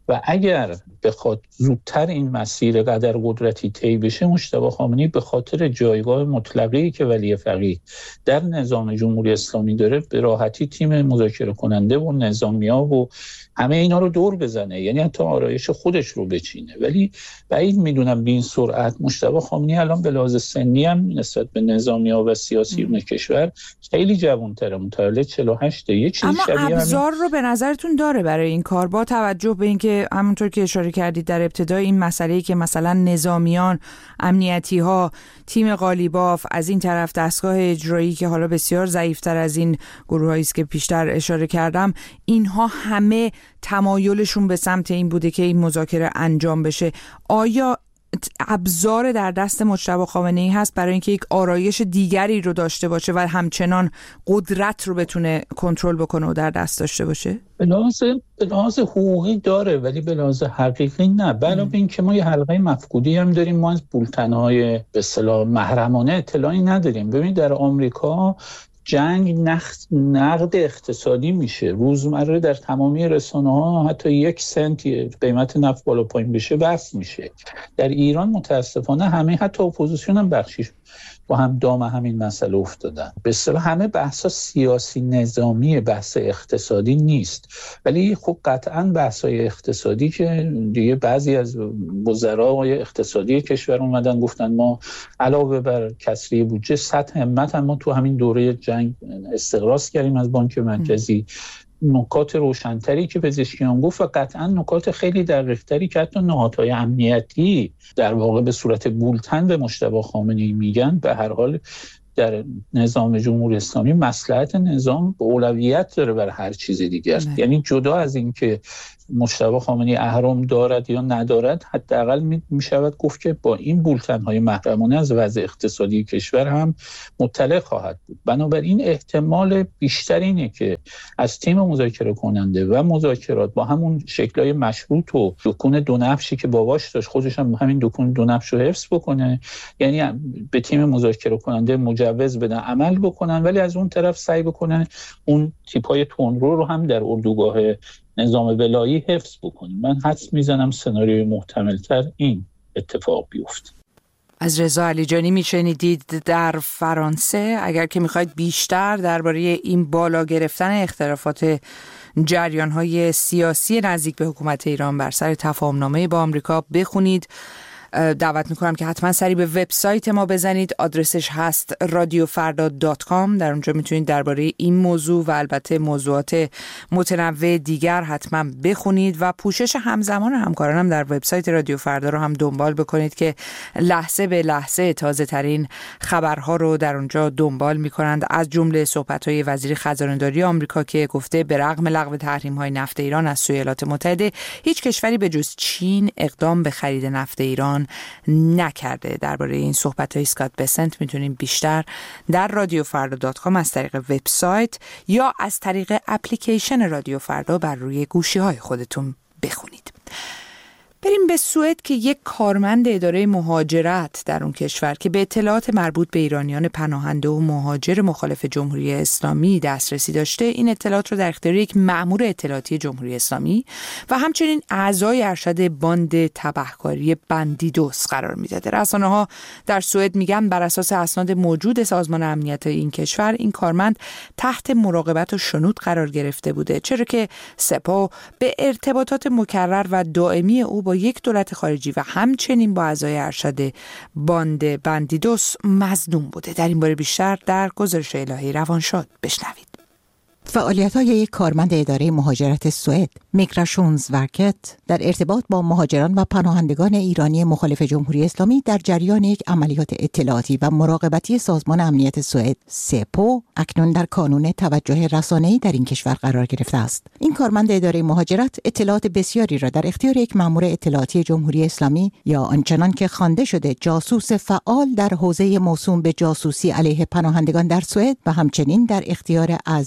و اگر بخواد زودتر این مسیر قدر قدرتی طی بشه، مجتبی خامنه‌ای به خاطر جایگاه مطلقه‌ای که ولی فقیه در نظام جمهوری اسلامی داره به راحتی تیم مذاکره کننده و نظامی‌ها و همه اینا رو دور بزنه، یعنی حتی آرایش خودش رو بچینه. ولی بعید میدونم به این سرعت. مجتبی خامنه‌ای الان به لحاظ سنی هم نسبت به نظامی‌ها و سیاسیون کشور خیلی جوان‌تره، متولد 48 یه چیزی شبیه اما ابزار رو به نظرتون داره برای این کار، با توجه به اینکه همونطور که اشاره کردید در ابتدای این مسئله‌ای که مثلا نظامیان، امنیتی‌ها، تیم قالیباف، از این طرف دستگاه اجرایی که حالا بسیار ضعیف‌تر از این گروهایی است که پیشتر اشاره کردم، اینها همه تمایلشون به سمت این بوده که این مذاکره انجام بشه. آیا ابزار در دست مجتبی خامنه‌ای هست برای اینکه یک آرایش دیگری رو داشته باشه و همچنان قدرت رو بتونه کنترل بکنه و در دست داشته باشه؟ به لحاظ حقوقی داره ولی به لحاظ حقیقی نه. علاوه این که ما یه حلقه مفقودی هم داریم، ما از بولتن‌های به اصطلاح محرمانه اطلاعی نداریم. ببینید در آمریکا جنگ نقد اقتصادی میشه روزمره، در تمامی رسانه‌ها حتی 1 سنت قیمت نفت بالا پایین بشه بحث میشه. در ایران متاسفانه همه حتی اپوزیسیون هم بخشیش با هم دام همین مسئله افتادن. به اصطلاح همه بحثا سیاسی نظامی، بحث اقتصادی نیست. ولی خب قطعاً بحث‌های اقتصادی که دیگه بعضی از وزرای اقتصادی کشور اومدن گفتن ما علاوه بر کسری بودجه 100 همت هم ما تو همین دوره جنگ استقراض کردیم از بانک مرکزی. نکات روشن‌تری که پزشکیان گفت و قطعاً نکات خیلی دقیق‌تری که حتی نهادهای امنیتی در واقع به صورت بولتن به مجتبی خامنه‌ای میگن. به هر حال در نظام جمهوری اسلامی مصلحت نظام به اولویت داره بر هر چیز دیگر. یعنی جدا از این که مجتبی خامنه‌ای اهرم دارد یا ندارد، حداقل میشود گفت که با این بولتن‌های محرمانه از وضع اقتصادی کشور هم مطلع خواهد بود. بنابراین احتمال بیشتر اینه که از تیم مذاکره کننده و مذاکرات با همون شکل‌های مشروط و دکون دو نفشی که باباش داشت خودش هم همین دکون دو نفش رو حفظ بکنه، یعنی به تیم مذاکره کننده مجوز بدن عمل بکنن، ولی از اون طرف سعی بکنن اون تیپ‌های تندرو رو هم در اردوگاه نظام ولایی حفظ بکنیم. من حدس میزنم سناریوی محتمل‌تر این اتفاق بیفته. از رضا علیجانی میشنیدید در فرانسه. اگر که میخواید بیشتر درباره این بالا گرفتن اختلافات جریان‌های سیاسی نزدیک به حکومت ایران بر سر تفاهم‌نامه با آمریکا بخونید، دعوت میکنم که حتما سری به وبسایت ما بزنید. آدرسش هست radiofarda.com. در اونجا میتونید درباره این موضوع و البته موضوعات متنوع دیگر حتما بخونید و پوشش همزمان همکارانم هم در وبسایت رادیو فردا رو هم دنبال بکنید که لحظه به لحظه تازه ترین خبرها رو در اونجا دنبال میکنند، از جمله صحبت‌های وزیر خزانه‌داری آمریکا که گفته به رغم لغو تحریم‌های نفت ایران از سوی ایالات متحده، هیچ کشوری به جز چین اقدام به خرید نفت ایران نکرده. درباره این صحبت‌های اسکات بسنت میتونیم بیشتر در radiofarda.com از طریق وبسایت یا از طریق اپلیکیشن رادیو فردا بر روی گوشی‌های خودتون بخونید. بریم به سوئد که یک کارمند اداره مهاجرت در اون کشور که به اطلاعات مربوط به ایرانیان پناهنده و مهاجر مخالف جمهوری اسلامی دسترسی داشته، این اطلاعات رو در اختیار یک مأمور اطلاعاتی جمهوری اسلامی و همچنین اعضای ارشد باند تبهکاری بندیدوس قرار میداده. رسانه‌ها در سوئد میگن بر اساس اسناد موجود سازمان امنیت این کشور، این کارمند تحت مراقبت و شنود قرار گرفته بوده، چرا که سپاه به ارتباطات مکرر و دائمی او با یک دولت خارجی و همچنین با اعضای ارشد باند بندیدوس مظنون بوده. در این باره بیشتر در گزارش الهی روانشاد بشنوید. فعالیت‌های یک کارمند اداره مهاجرت سوئد، میگراسیونسورکت، در ارتباط با مهاجران و پناهندگان ایرانی مخالف جمهوری اسلامی در جریان یک عملیات اطلاعاتی و مراقبتی سازمان امنیت سوئد سپو اکنون در کانون توجه رسانه‌ای در این کشور قرار گرفته است. این کارمند اداره مهاجرت اطلاعات بسیاری را در اختیار یک مأمور اطلاعاتی جمهوری اسلامی یا آنچنان که خوانده شده جاسوس فعال در حوزه موسوم به جاسوسی علیه پناهندگان در سوئد و همچنین در اختیار اعضای ارشد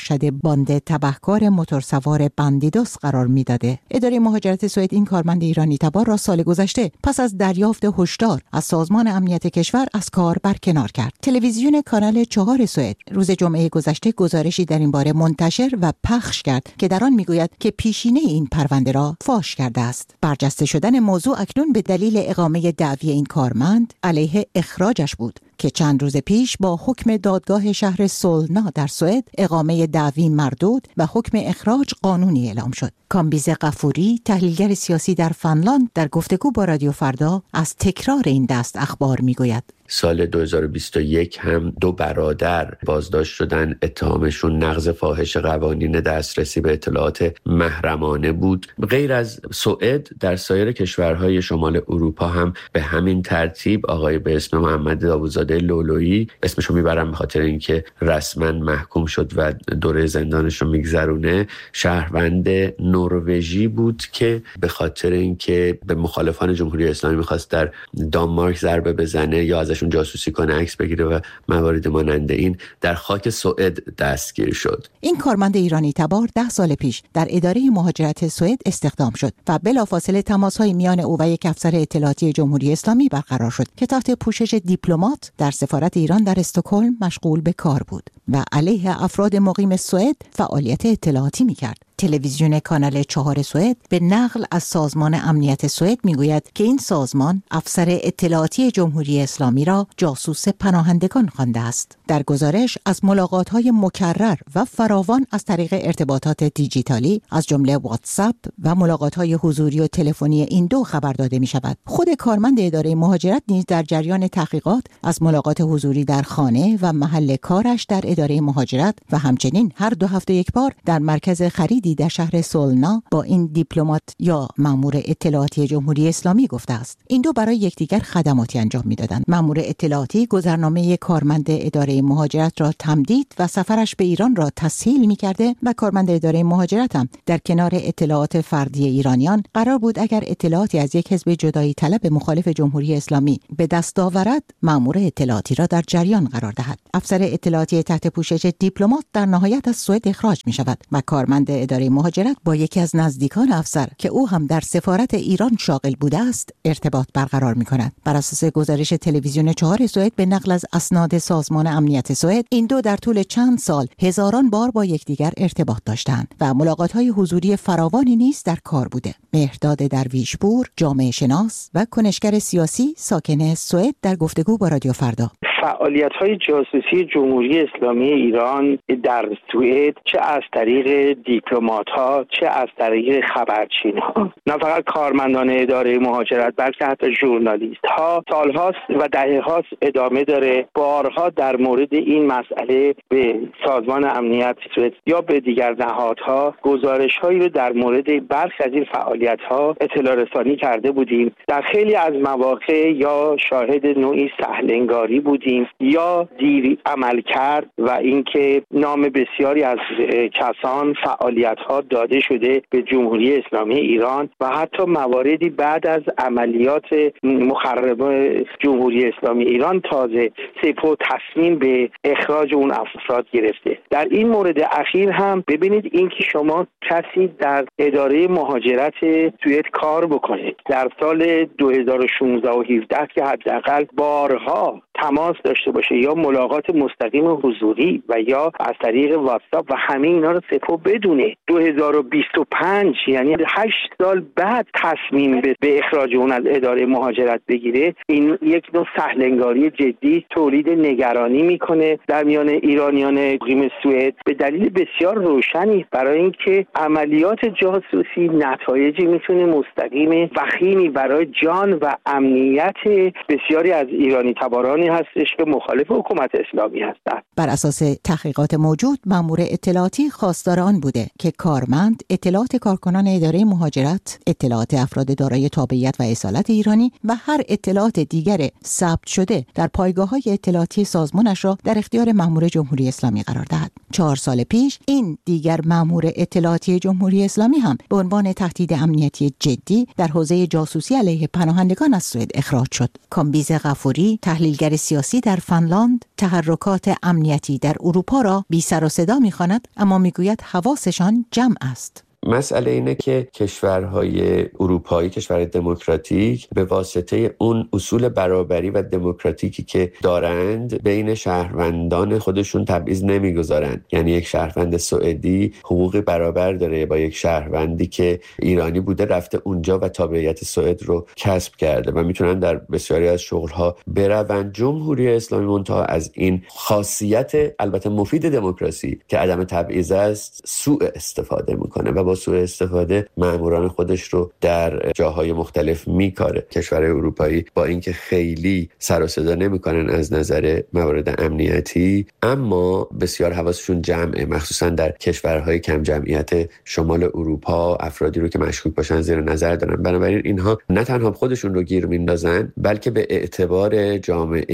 ارشد باند تبهکار موتورسوار بندیدوس قرار میداده. اداره مهاجرت سوئد این کارمند ایرانی تبار را سال گذشته پس از دریافت هشدار از سازمان امنیت کشور از کار برکنار کرد. تلویزیون کانال 4 سوئد روز جمعه گذشته گزارشی در این باره منتشر و پخش کرد که در آن میگوید که پیشینه این پرونده را فاش کرده است. برجسته شدن موضوع اکنون به دلیل اقامه دعوی این کارمند علیه اخراجش بود که چند روز پیش با حکم دادگاه شهر سولنا در سوئد اقامه دعوی مردود و حکم اخراج قانونی اعلام شد. کامبیز غفوری، تحلیلگر سیاسی در فنلاند، در گفتگو با رادیو فردا از تکرار این دست اخبار میگوید. سال 2021 هم 2 برادر بازداشت شدن. اتهامشون نقض فاحش قوانین دسترسی به اطلاعات محرمانه بود. غیر از سوئد در سایر کشورهای شمال اروپا هم به همین ترتیب آقای به اسم محمد داوودزاده لولویی، اسمشو میبرم به خاطر اینکه رسما محکوم شد و دوره زندانش رو میگذرونه، شهروند نروژی بود که به خاطر اینکه به مخالفان جمهوری اسلامی میخواست در دانمارک ضربه بزنه یا ازشون جاسوسی کنه، عکس بگیره و موارد مانند این، در خاک سوئد دستگیر شد. این کارمند ایرانی تبار 10 سال پیش در اداره مهاجرت سوئد استخدام شد و بلافاصله تماس‌های میان او و یک افسر اطلاعاتی جمهوری اسلامی برقرار شد که تحت پوشش دیپلمات در سفارت ایران در استکهلم مشغول به کار بود و علیه افراد مقیم سوئد فعالیت اطلاعاتی می‌کرد. تلویزیون کانال 4 سوئد به نقل از سازمان امنیت سوئد میگوید که این سازمان افسر اطلاعاتی جمهوری اسلامی را جاسوس پناهندگان خوانده است. در گزارش از ملاقات‌های مکرر و فراوان از طریق ارتباطات دیجیتالی از جمله واتساپ و ملاقات‌های حضوری و تلفنی این دو خبر داده می‌شود. خود کارمند اداره مهاجرت نیز در جریان تحقیقات از ملاقات حضوری در خانه و محل کارش در اداره مهاجرت و همچنین هر 2 هفته یک بار در مرکز خرید در شهر سولنا با این دیپلمات یا مأمور اطلاعاتی جمهوری اسلامی گفته است. این دو برای یکدیگر خدماتی انجام می‌دادند. مأمور اطلاعاتی گذرنامه کارمند اداره مهاجرت را تمدید و سفرش به ایران را تسهیل می‌کرده و کارمند اداره مهاجرت هم در کنار اطلاعات فردی ایرانیان قرار بود اگر اطلاعاتی از یک حزب جدایی طلب مخالف جمهوری اسلامی به دست آورد، مأمور اطلاعاتی را در جریان قرار دهد. افسر اطلاعاتی تحت پوشش دیپلمات در نهایت از سوئد اخراج می‌شود و کارمند اداره مهاجرت با یکی از نزدیکان افسر که او هم در سفارت ایران شاغل بوده است ارتباط برقرار می‌کند. بر اساس گزارش تلویزیون 4 سوئد به نقل از اسناد سازمان امنیت سوئد، این دو در طول چند سال هزاران بار با یکدیگر ارتباط داشتند و ملاقات‌های حضوری فراوانی نیز در کار بوده. مهرداد درویشپور، جامعه شناس و کنشگر سیاسی ساکن سوئد، در گفتگو با رادیو فردا. فعالیت‌های جاسوسی جمهوری اسلامی ایران در سوئد چه از طریق دیپلمات‌ها چه از طریق خبرچین‌ها، نه فقط کارمندان اداره مهاجرت بلکه حتی ژورنالیست‌ها سال‌هاست و دهه‌هاست ادامه داره. بارها در مورد این مسئله به سازمان امنیت سوئد یا به دیگر نهادها گزارش‌هایی رو در مورد برخی از این فعالیت‌ها اطلاع رسانی کرده بودیم. در خیلی از مواقع یا شاهد نوعی سهل‌انگاری بودیم یا دیر عمل کرد و اینکه نام بسیاری از کسان فعالیت‌ها داده شده به جمهوری اسلامی ایران و حتی مواردی بعد از عملیات مخربه جمهوری اسلامی ایران تازه سپاه تصمیم به اخراج اون افراد گرفته. در این مورد اخیر هم ببینید اینکه شما کسی در اداره مهاجرت سوئد کار بکنید در سال 2016 و 17 که حداقل بارها تماس داشته باشه یا ملاقات مستقیم حضوری و یا از طریق واتساپ و همه اینا رو سپاه بدونه، 2025 یعنی 8 سال بعد تصمیم به اخراج اون از اداره مهاجرت بگیره، این یک نوع سهل‌انگاری جدی تولید نگرانی میکنه در میان ایرانیان مقیم سوئد به دلیل بسیار روشنی برای اینکه عملیات جاسوسی نتایجی میتونه مستقیم وخیمی برای جان و امنیت بسیاری از ایرانی تبارانی هستش که مخالف حکومت اسلامی هستند. بر اساس تحقیقات موجود، مأمور اطلاعاتی خواستار آن بوده که کارمند اطلاعات کارکنان اداره مهاجرت، اطلاعات افراد دارای تابعیت و اصالت ایرانی و هر اطلاعات دیگر ثبت شده در پایگاه‌های اطلاعاتی سازمانش را در اختیار مأمور جمهوری اسلامی قرار دهد. 4 سال پیش این دیگر مأمور اطلاعاتی جمهوری اسلامی هم به عنوان تهدید امنیتی جدی در حوزه جاسوسی علیه پناهندگان از سوئد اخراج شد. کامبیز غفوری، تحلیلگر کنشگر سیاسی در فنلاند تحرکات امنیتی در اروپا را بی سر و صدا می‌خواند، اما میگوید حواسشان جمع است. مسئله اینه که کشورهای اروپایی، کشورهای دموکراتیک، به واسطه اون اصول برابری و دموکراتیکی که دارند بین شهروندان خودشون تبعیض نمیگذارند. یعنی یک شهروند سوئدی حقوق برابر داره با یک شهروندی که ایرانی بوده رفته اونجا و تابعیت سوئد رو کسب کرده و میتونن در بسیاری از شغلها بروند. جمهوری اسلامی منتها از این خاصیت البته مفید دموکراسی که عدم تبعیض است سوء استفاده میکنه و با سوء استفاده ماموران خودش رو در جاهای مختلف میکاره. کشورهای اروپایی با اینکه خیلی سر و صدا نمیکنن از نظر موارد امنیتی، اما بسیار حواسشون جمعه، مخصوصا در کشورهای کم جمعیت شمال اروپا افرادی رو که مشکوک باشن زیر نظر دارن. بنابراین اینها نه تنها خودشون رو گیر میندازن بلکه به اعتبار جامعه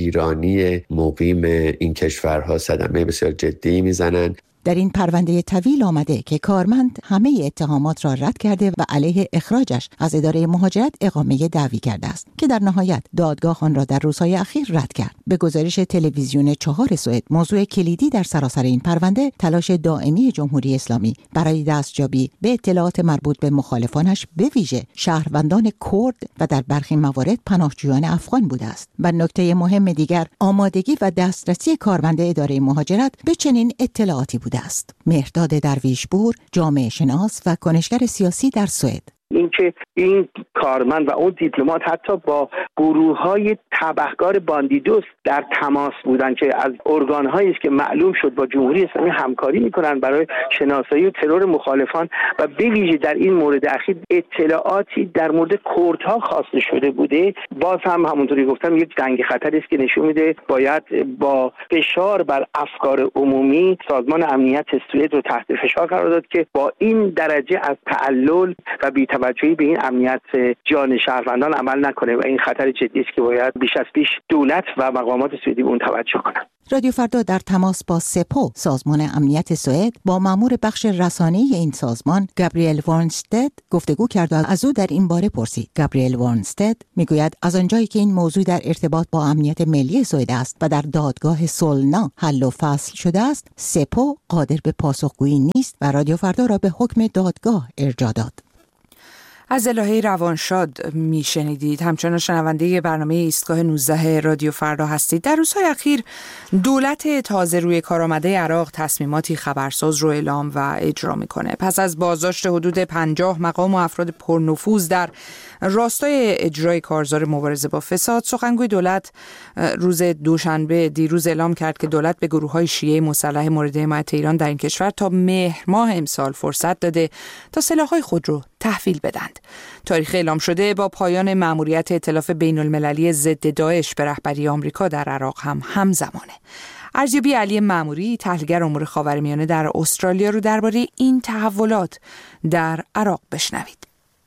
ایرانی مقیم این کشورها صدمه بسیار جدی میزنن. در این پرونده طویل آمده که کارمند همه اتهامات را رد کرده و علیه اخراجش از اداره مهاجرت اقامه دعوی کرده است که در نهایت دادگاه آن را در روزهای اخیر رد کرد. به گزارش تلویزیون 4 سوئد، موضوع کلیدی در سراسر این پرونده تلاش دائمی جمهوری اسلامی برای دستیابی به اطلاعات مربوط به مخالفانش، به ویژه شهروندان کرد و در برخی موارد پناهجویان افغان بوده است. و نکته مهم دیگر آمادگی و دسترسی کارمند اداره مهاجرت به چنین اطلاعاتی بود است. مهرداد درویشپور، جامعه شناس و کنشگر سیاسی در سوئد. اینکه این کارمند و اون دیپلمات حتی با گروه‌های تبهکار باندیدوس در تماس بودن که از ارگان‌هایی است که معلوم شد با جمهوری اسلامی همکاری می‌کنند برای شناسایی و ترور مخالفان و به ویژه در این مورد اخیر اطلاعاتی در مورد کردها خواسته شده بوده. باز هم همونطوری گفتم یک جنگ خطری است که نشون میده باید با فشار بر افکار عمومی سازمان امنیت سوئد رو تحت فشار قرار داد که با این درجه از تعلل و بی‌توجهی به این امنیت جان شهروندان عمل نکنه و این خطر جدی است که باید بیش از پیش دولت و مقامات سوئدی به اون توجه کنند. رادیو فردا در تماس با سپو، سازمان امنیت سوئد، با مأمور بخش رسانه‌ای این سازمان گابریل وارنستد گفتگو کرد و از او در این باره پرسید. گابریل وارنستد میگوید از آنجایی که این موضوع در ارتباط با امنیت ملی سوئد است و در دادگاه سولنا حل و فصل شده است، سپو قادر به پاسخگویی نیست و رادیو فردا را به حکم دادگاه ارجاع داد. از الهه روانشاد میشنیدید. همچنان شنونده برنامه ایستگاه 19 رادیو فردا هستید. در روزهای اخیر دولت تازه روی کار آمده عراق تصمیماتی خبرساز رو اعلام و اجرا میکنه. پس از بازداشت حدود 50 مقام و افراد پرنفوذ در راستای اجرای کارزار مبارزه با فساد، سخنگوی دولت روز دوشنبه دیروز اعلام کرد که دولت به گروه‌های شیعه مسلح مورد حمایت ایران در این کشور تا مهر ماه امسال فرصت داده تا سلاح‌های خود رو تحویل بدند. تاریخ اعلام شده با پایان مأموریت ائتلاف بین‌المللی ضد داعش به رهبری آمریکا در عراق هم همزمانه. ارزیابی علی مأموری، تحلیلگر امور خاورمیانه در استرالیا، رو درباره این تحولات در عراق بشنوید.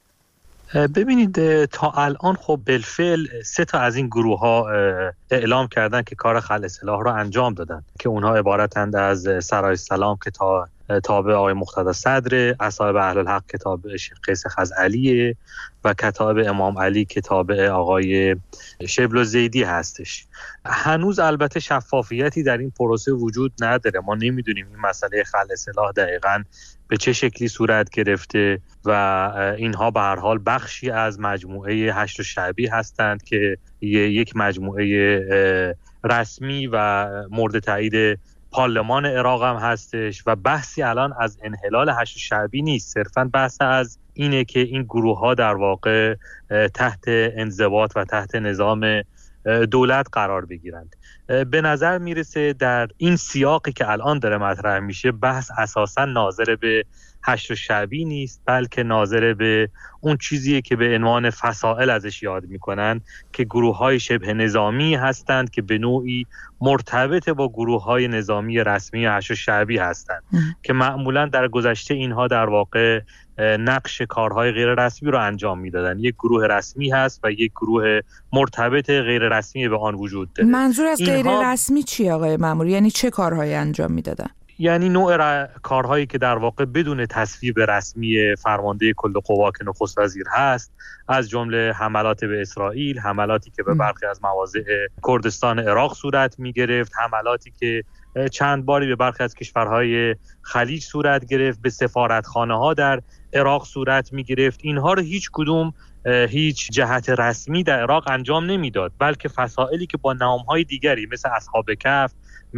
ببینید، تا الان خب بالفعل 3 تا از این گروه ها اعلام کردن که کار خلع سلاح رو انجام دادن که اونها عبارتند از سرای سلام که تابع آقای مقتدی صدر، اصحاب اهل الحق که تابع شیخ قیس خزعلیه و کتاب امام علی که تابع آقای شبل زیدی هستش. هنوز البته شفافیتی در این پروسه وجود نداره. ما نمیدونیم این مسئله خلع سلاح دقیقاً به چه شکلی صورت گرفته و اینها به هر حال بخشی از مجموعه هشت شعبی هستند که یک مجموعه رسمی و مورد تایید پارلمان عراق هم هستش و بحثی الان از انحلال هشت شعبی نیست، صرفاً بحث از اینه که این گروه ها در واقع تحت انضباط و تحت نظام دولت قرار بگیرند. به نظر میرسه در این سیاقی که الان داره مطرح میشه بحث اساساً ناظر به هشت شعبی نیست، بلکه ناظر به اون چیزیه که به عنوان فصائل ازش یاد میکنن که گروه‌های شبه نظامی هستند که به نوعی مرتبط با گروه‌های نظامی رسمی هشت شعبی هستند که معمولاً در گذشته اینها در واقع نقش کارهای غیر رسمی رو انجام میدادن. یک گروه رسمی هست و یک گروه مرتبط غیر رسمی به آن وجود داره. منظور از غیر رسمی چی آقای مأموری؟ یعنی چه کارهایی انجام میدادن؟ یعنی نوع کارهایی که در واقع بدون تصویب رسمی فرمانده کل قوا که نخست وزیر هست، از جمله حملات به اسرائیل، حملاتی که به برخی از مواضع کردستان عراق صورت می گرفت، حملاتی که چند باری به برخی از کشورهای خلیج صورت گرفت، به سفارتخانه ها در عراق صورت می گرفت. اینها رو هیچ کدوم هیچ جهت رسمی در عراق انجام نمیداد، بلکه فسائلی که با نامهای دیگری مثل اصحاب کهف،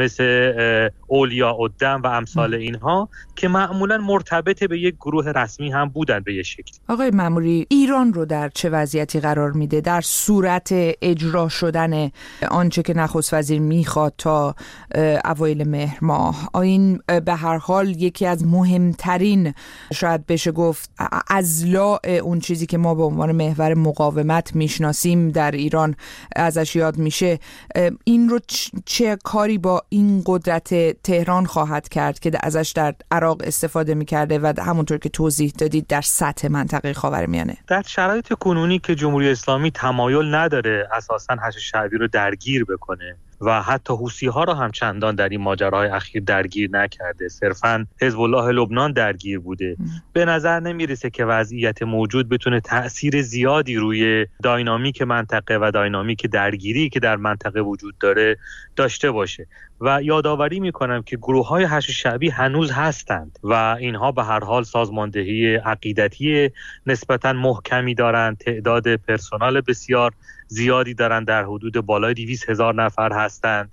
مثل اولیاء الدم و امثال اینها که معمولا مرتبط به یک گروه رسمی هم بودن به یک شکل. آقای مأموری، ایران رو در چه وضعیتی قرار میده در صورت اجرا شدن آنچه که نخست وزیر میخواد تا اوایل مهر ماه؟ این به هر حال یکی از مهمترین، شاید بشه گفت اضلاع اون چیزی که ما به عنوان محور مقاومت میشناسیم در ایران ازش یاد میشه. این رو چه کاری با این قدرت تهران خواهد کرد که ازش در عراق استفاده میکرده و همونطور که توضیح دادید در سطح منطقه خاورمیانه؟ در شرایط کنونی که جمهوری اسلامی تمایل نداره اساساً حشد شعبی رو درگیر بکنه و حتی حوثی‌ها رو هم چندان در این ماجراهای اخیر درگیر نکرده، صرفاً حزب الله لبنان درگیر بوده، به نظر نمیرسه که وضعیت موجود بتونه تأثیر زیادی روی داینامیک منطقه و داینامیک درگیری که در منطقه وجود داره داشته باشه. و یادآوری میکنم که گروه‌های حشد شعبی هنوز هستند و اینها به هر حال سازماندهی عقیدتی نسبتاً محکمی دارند، تعداد پرسنل بسیار زیادی دارند، در حدود بالای 200,000 نفر هستند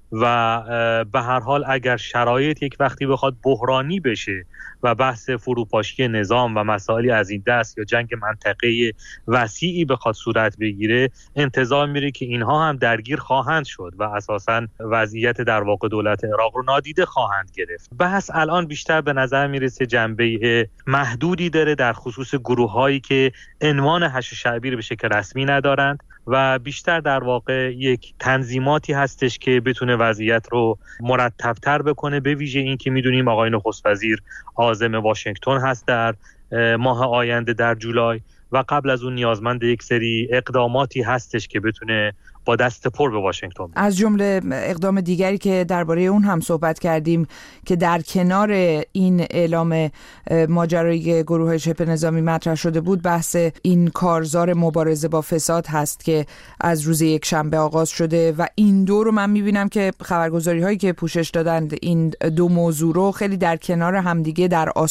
و به هر حال اگر شرایط یک وقتی بخواد بحرانی بشه و بحث فروپاشی نظام و مسائلی از این دست یا جنگ منطقه‌ای وسیعی بخواد صورت بگیره، انتظار میره که اینها هم درگیر خواهند شد و اساساً وضعیت در واقع دولت عراق رو نادیده خواهند گرفت. بحث الان بیشتر به نظر میرسه جنبه محدودی داره در خصوص گروه‌هایی که عنوان حشد شعبی رو به شکل رسمی ندارند و بیشتر در واقع یک تنظیماتی هستش که بتونه وضعیت رو مرتب‌تر بکنه، به ویژه این که میدونیم آقای نخست وزیر عازم واشنگتن هست در ماه آینده در جولای و قبل از اون نیازمند یک سری اقداماتی هستش که بتونه با دست پر به واشنگتن بید. از جمله اقدام دیگری که درباره اون هم صحبت کردیم که در کنار این اعلام ماجرای گروه شبه نظامی مطرح شده بود، بحث این کارزار مبارزه با فساد هست که از روز یک شنبه آغاز شده و این دو رو من میبینم که خبرگزاری هایی که پوشش دادن این دو موضوع رو خیلی در کنار همدیگه در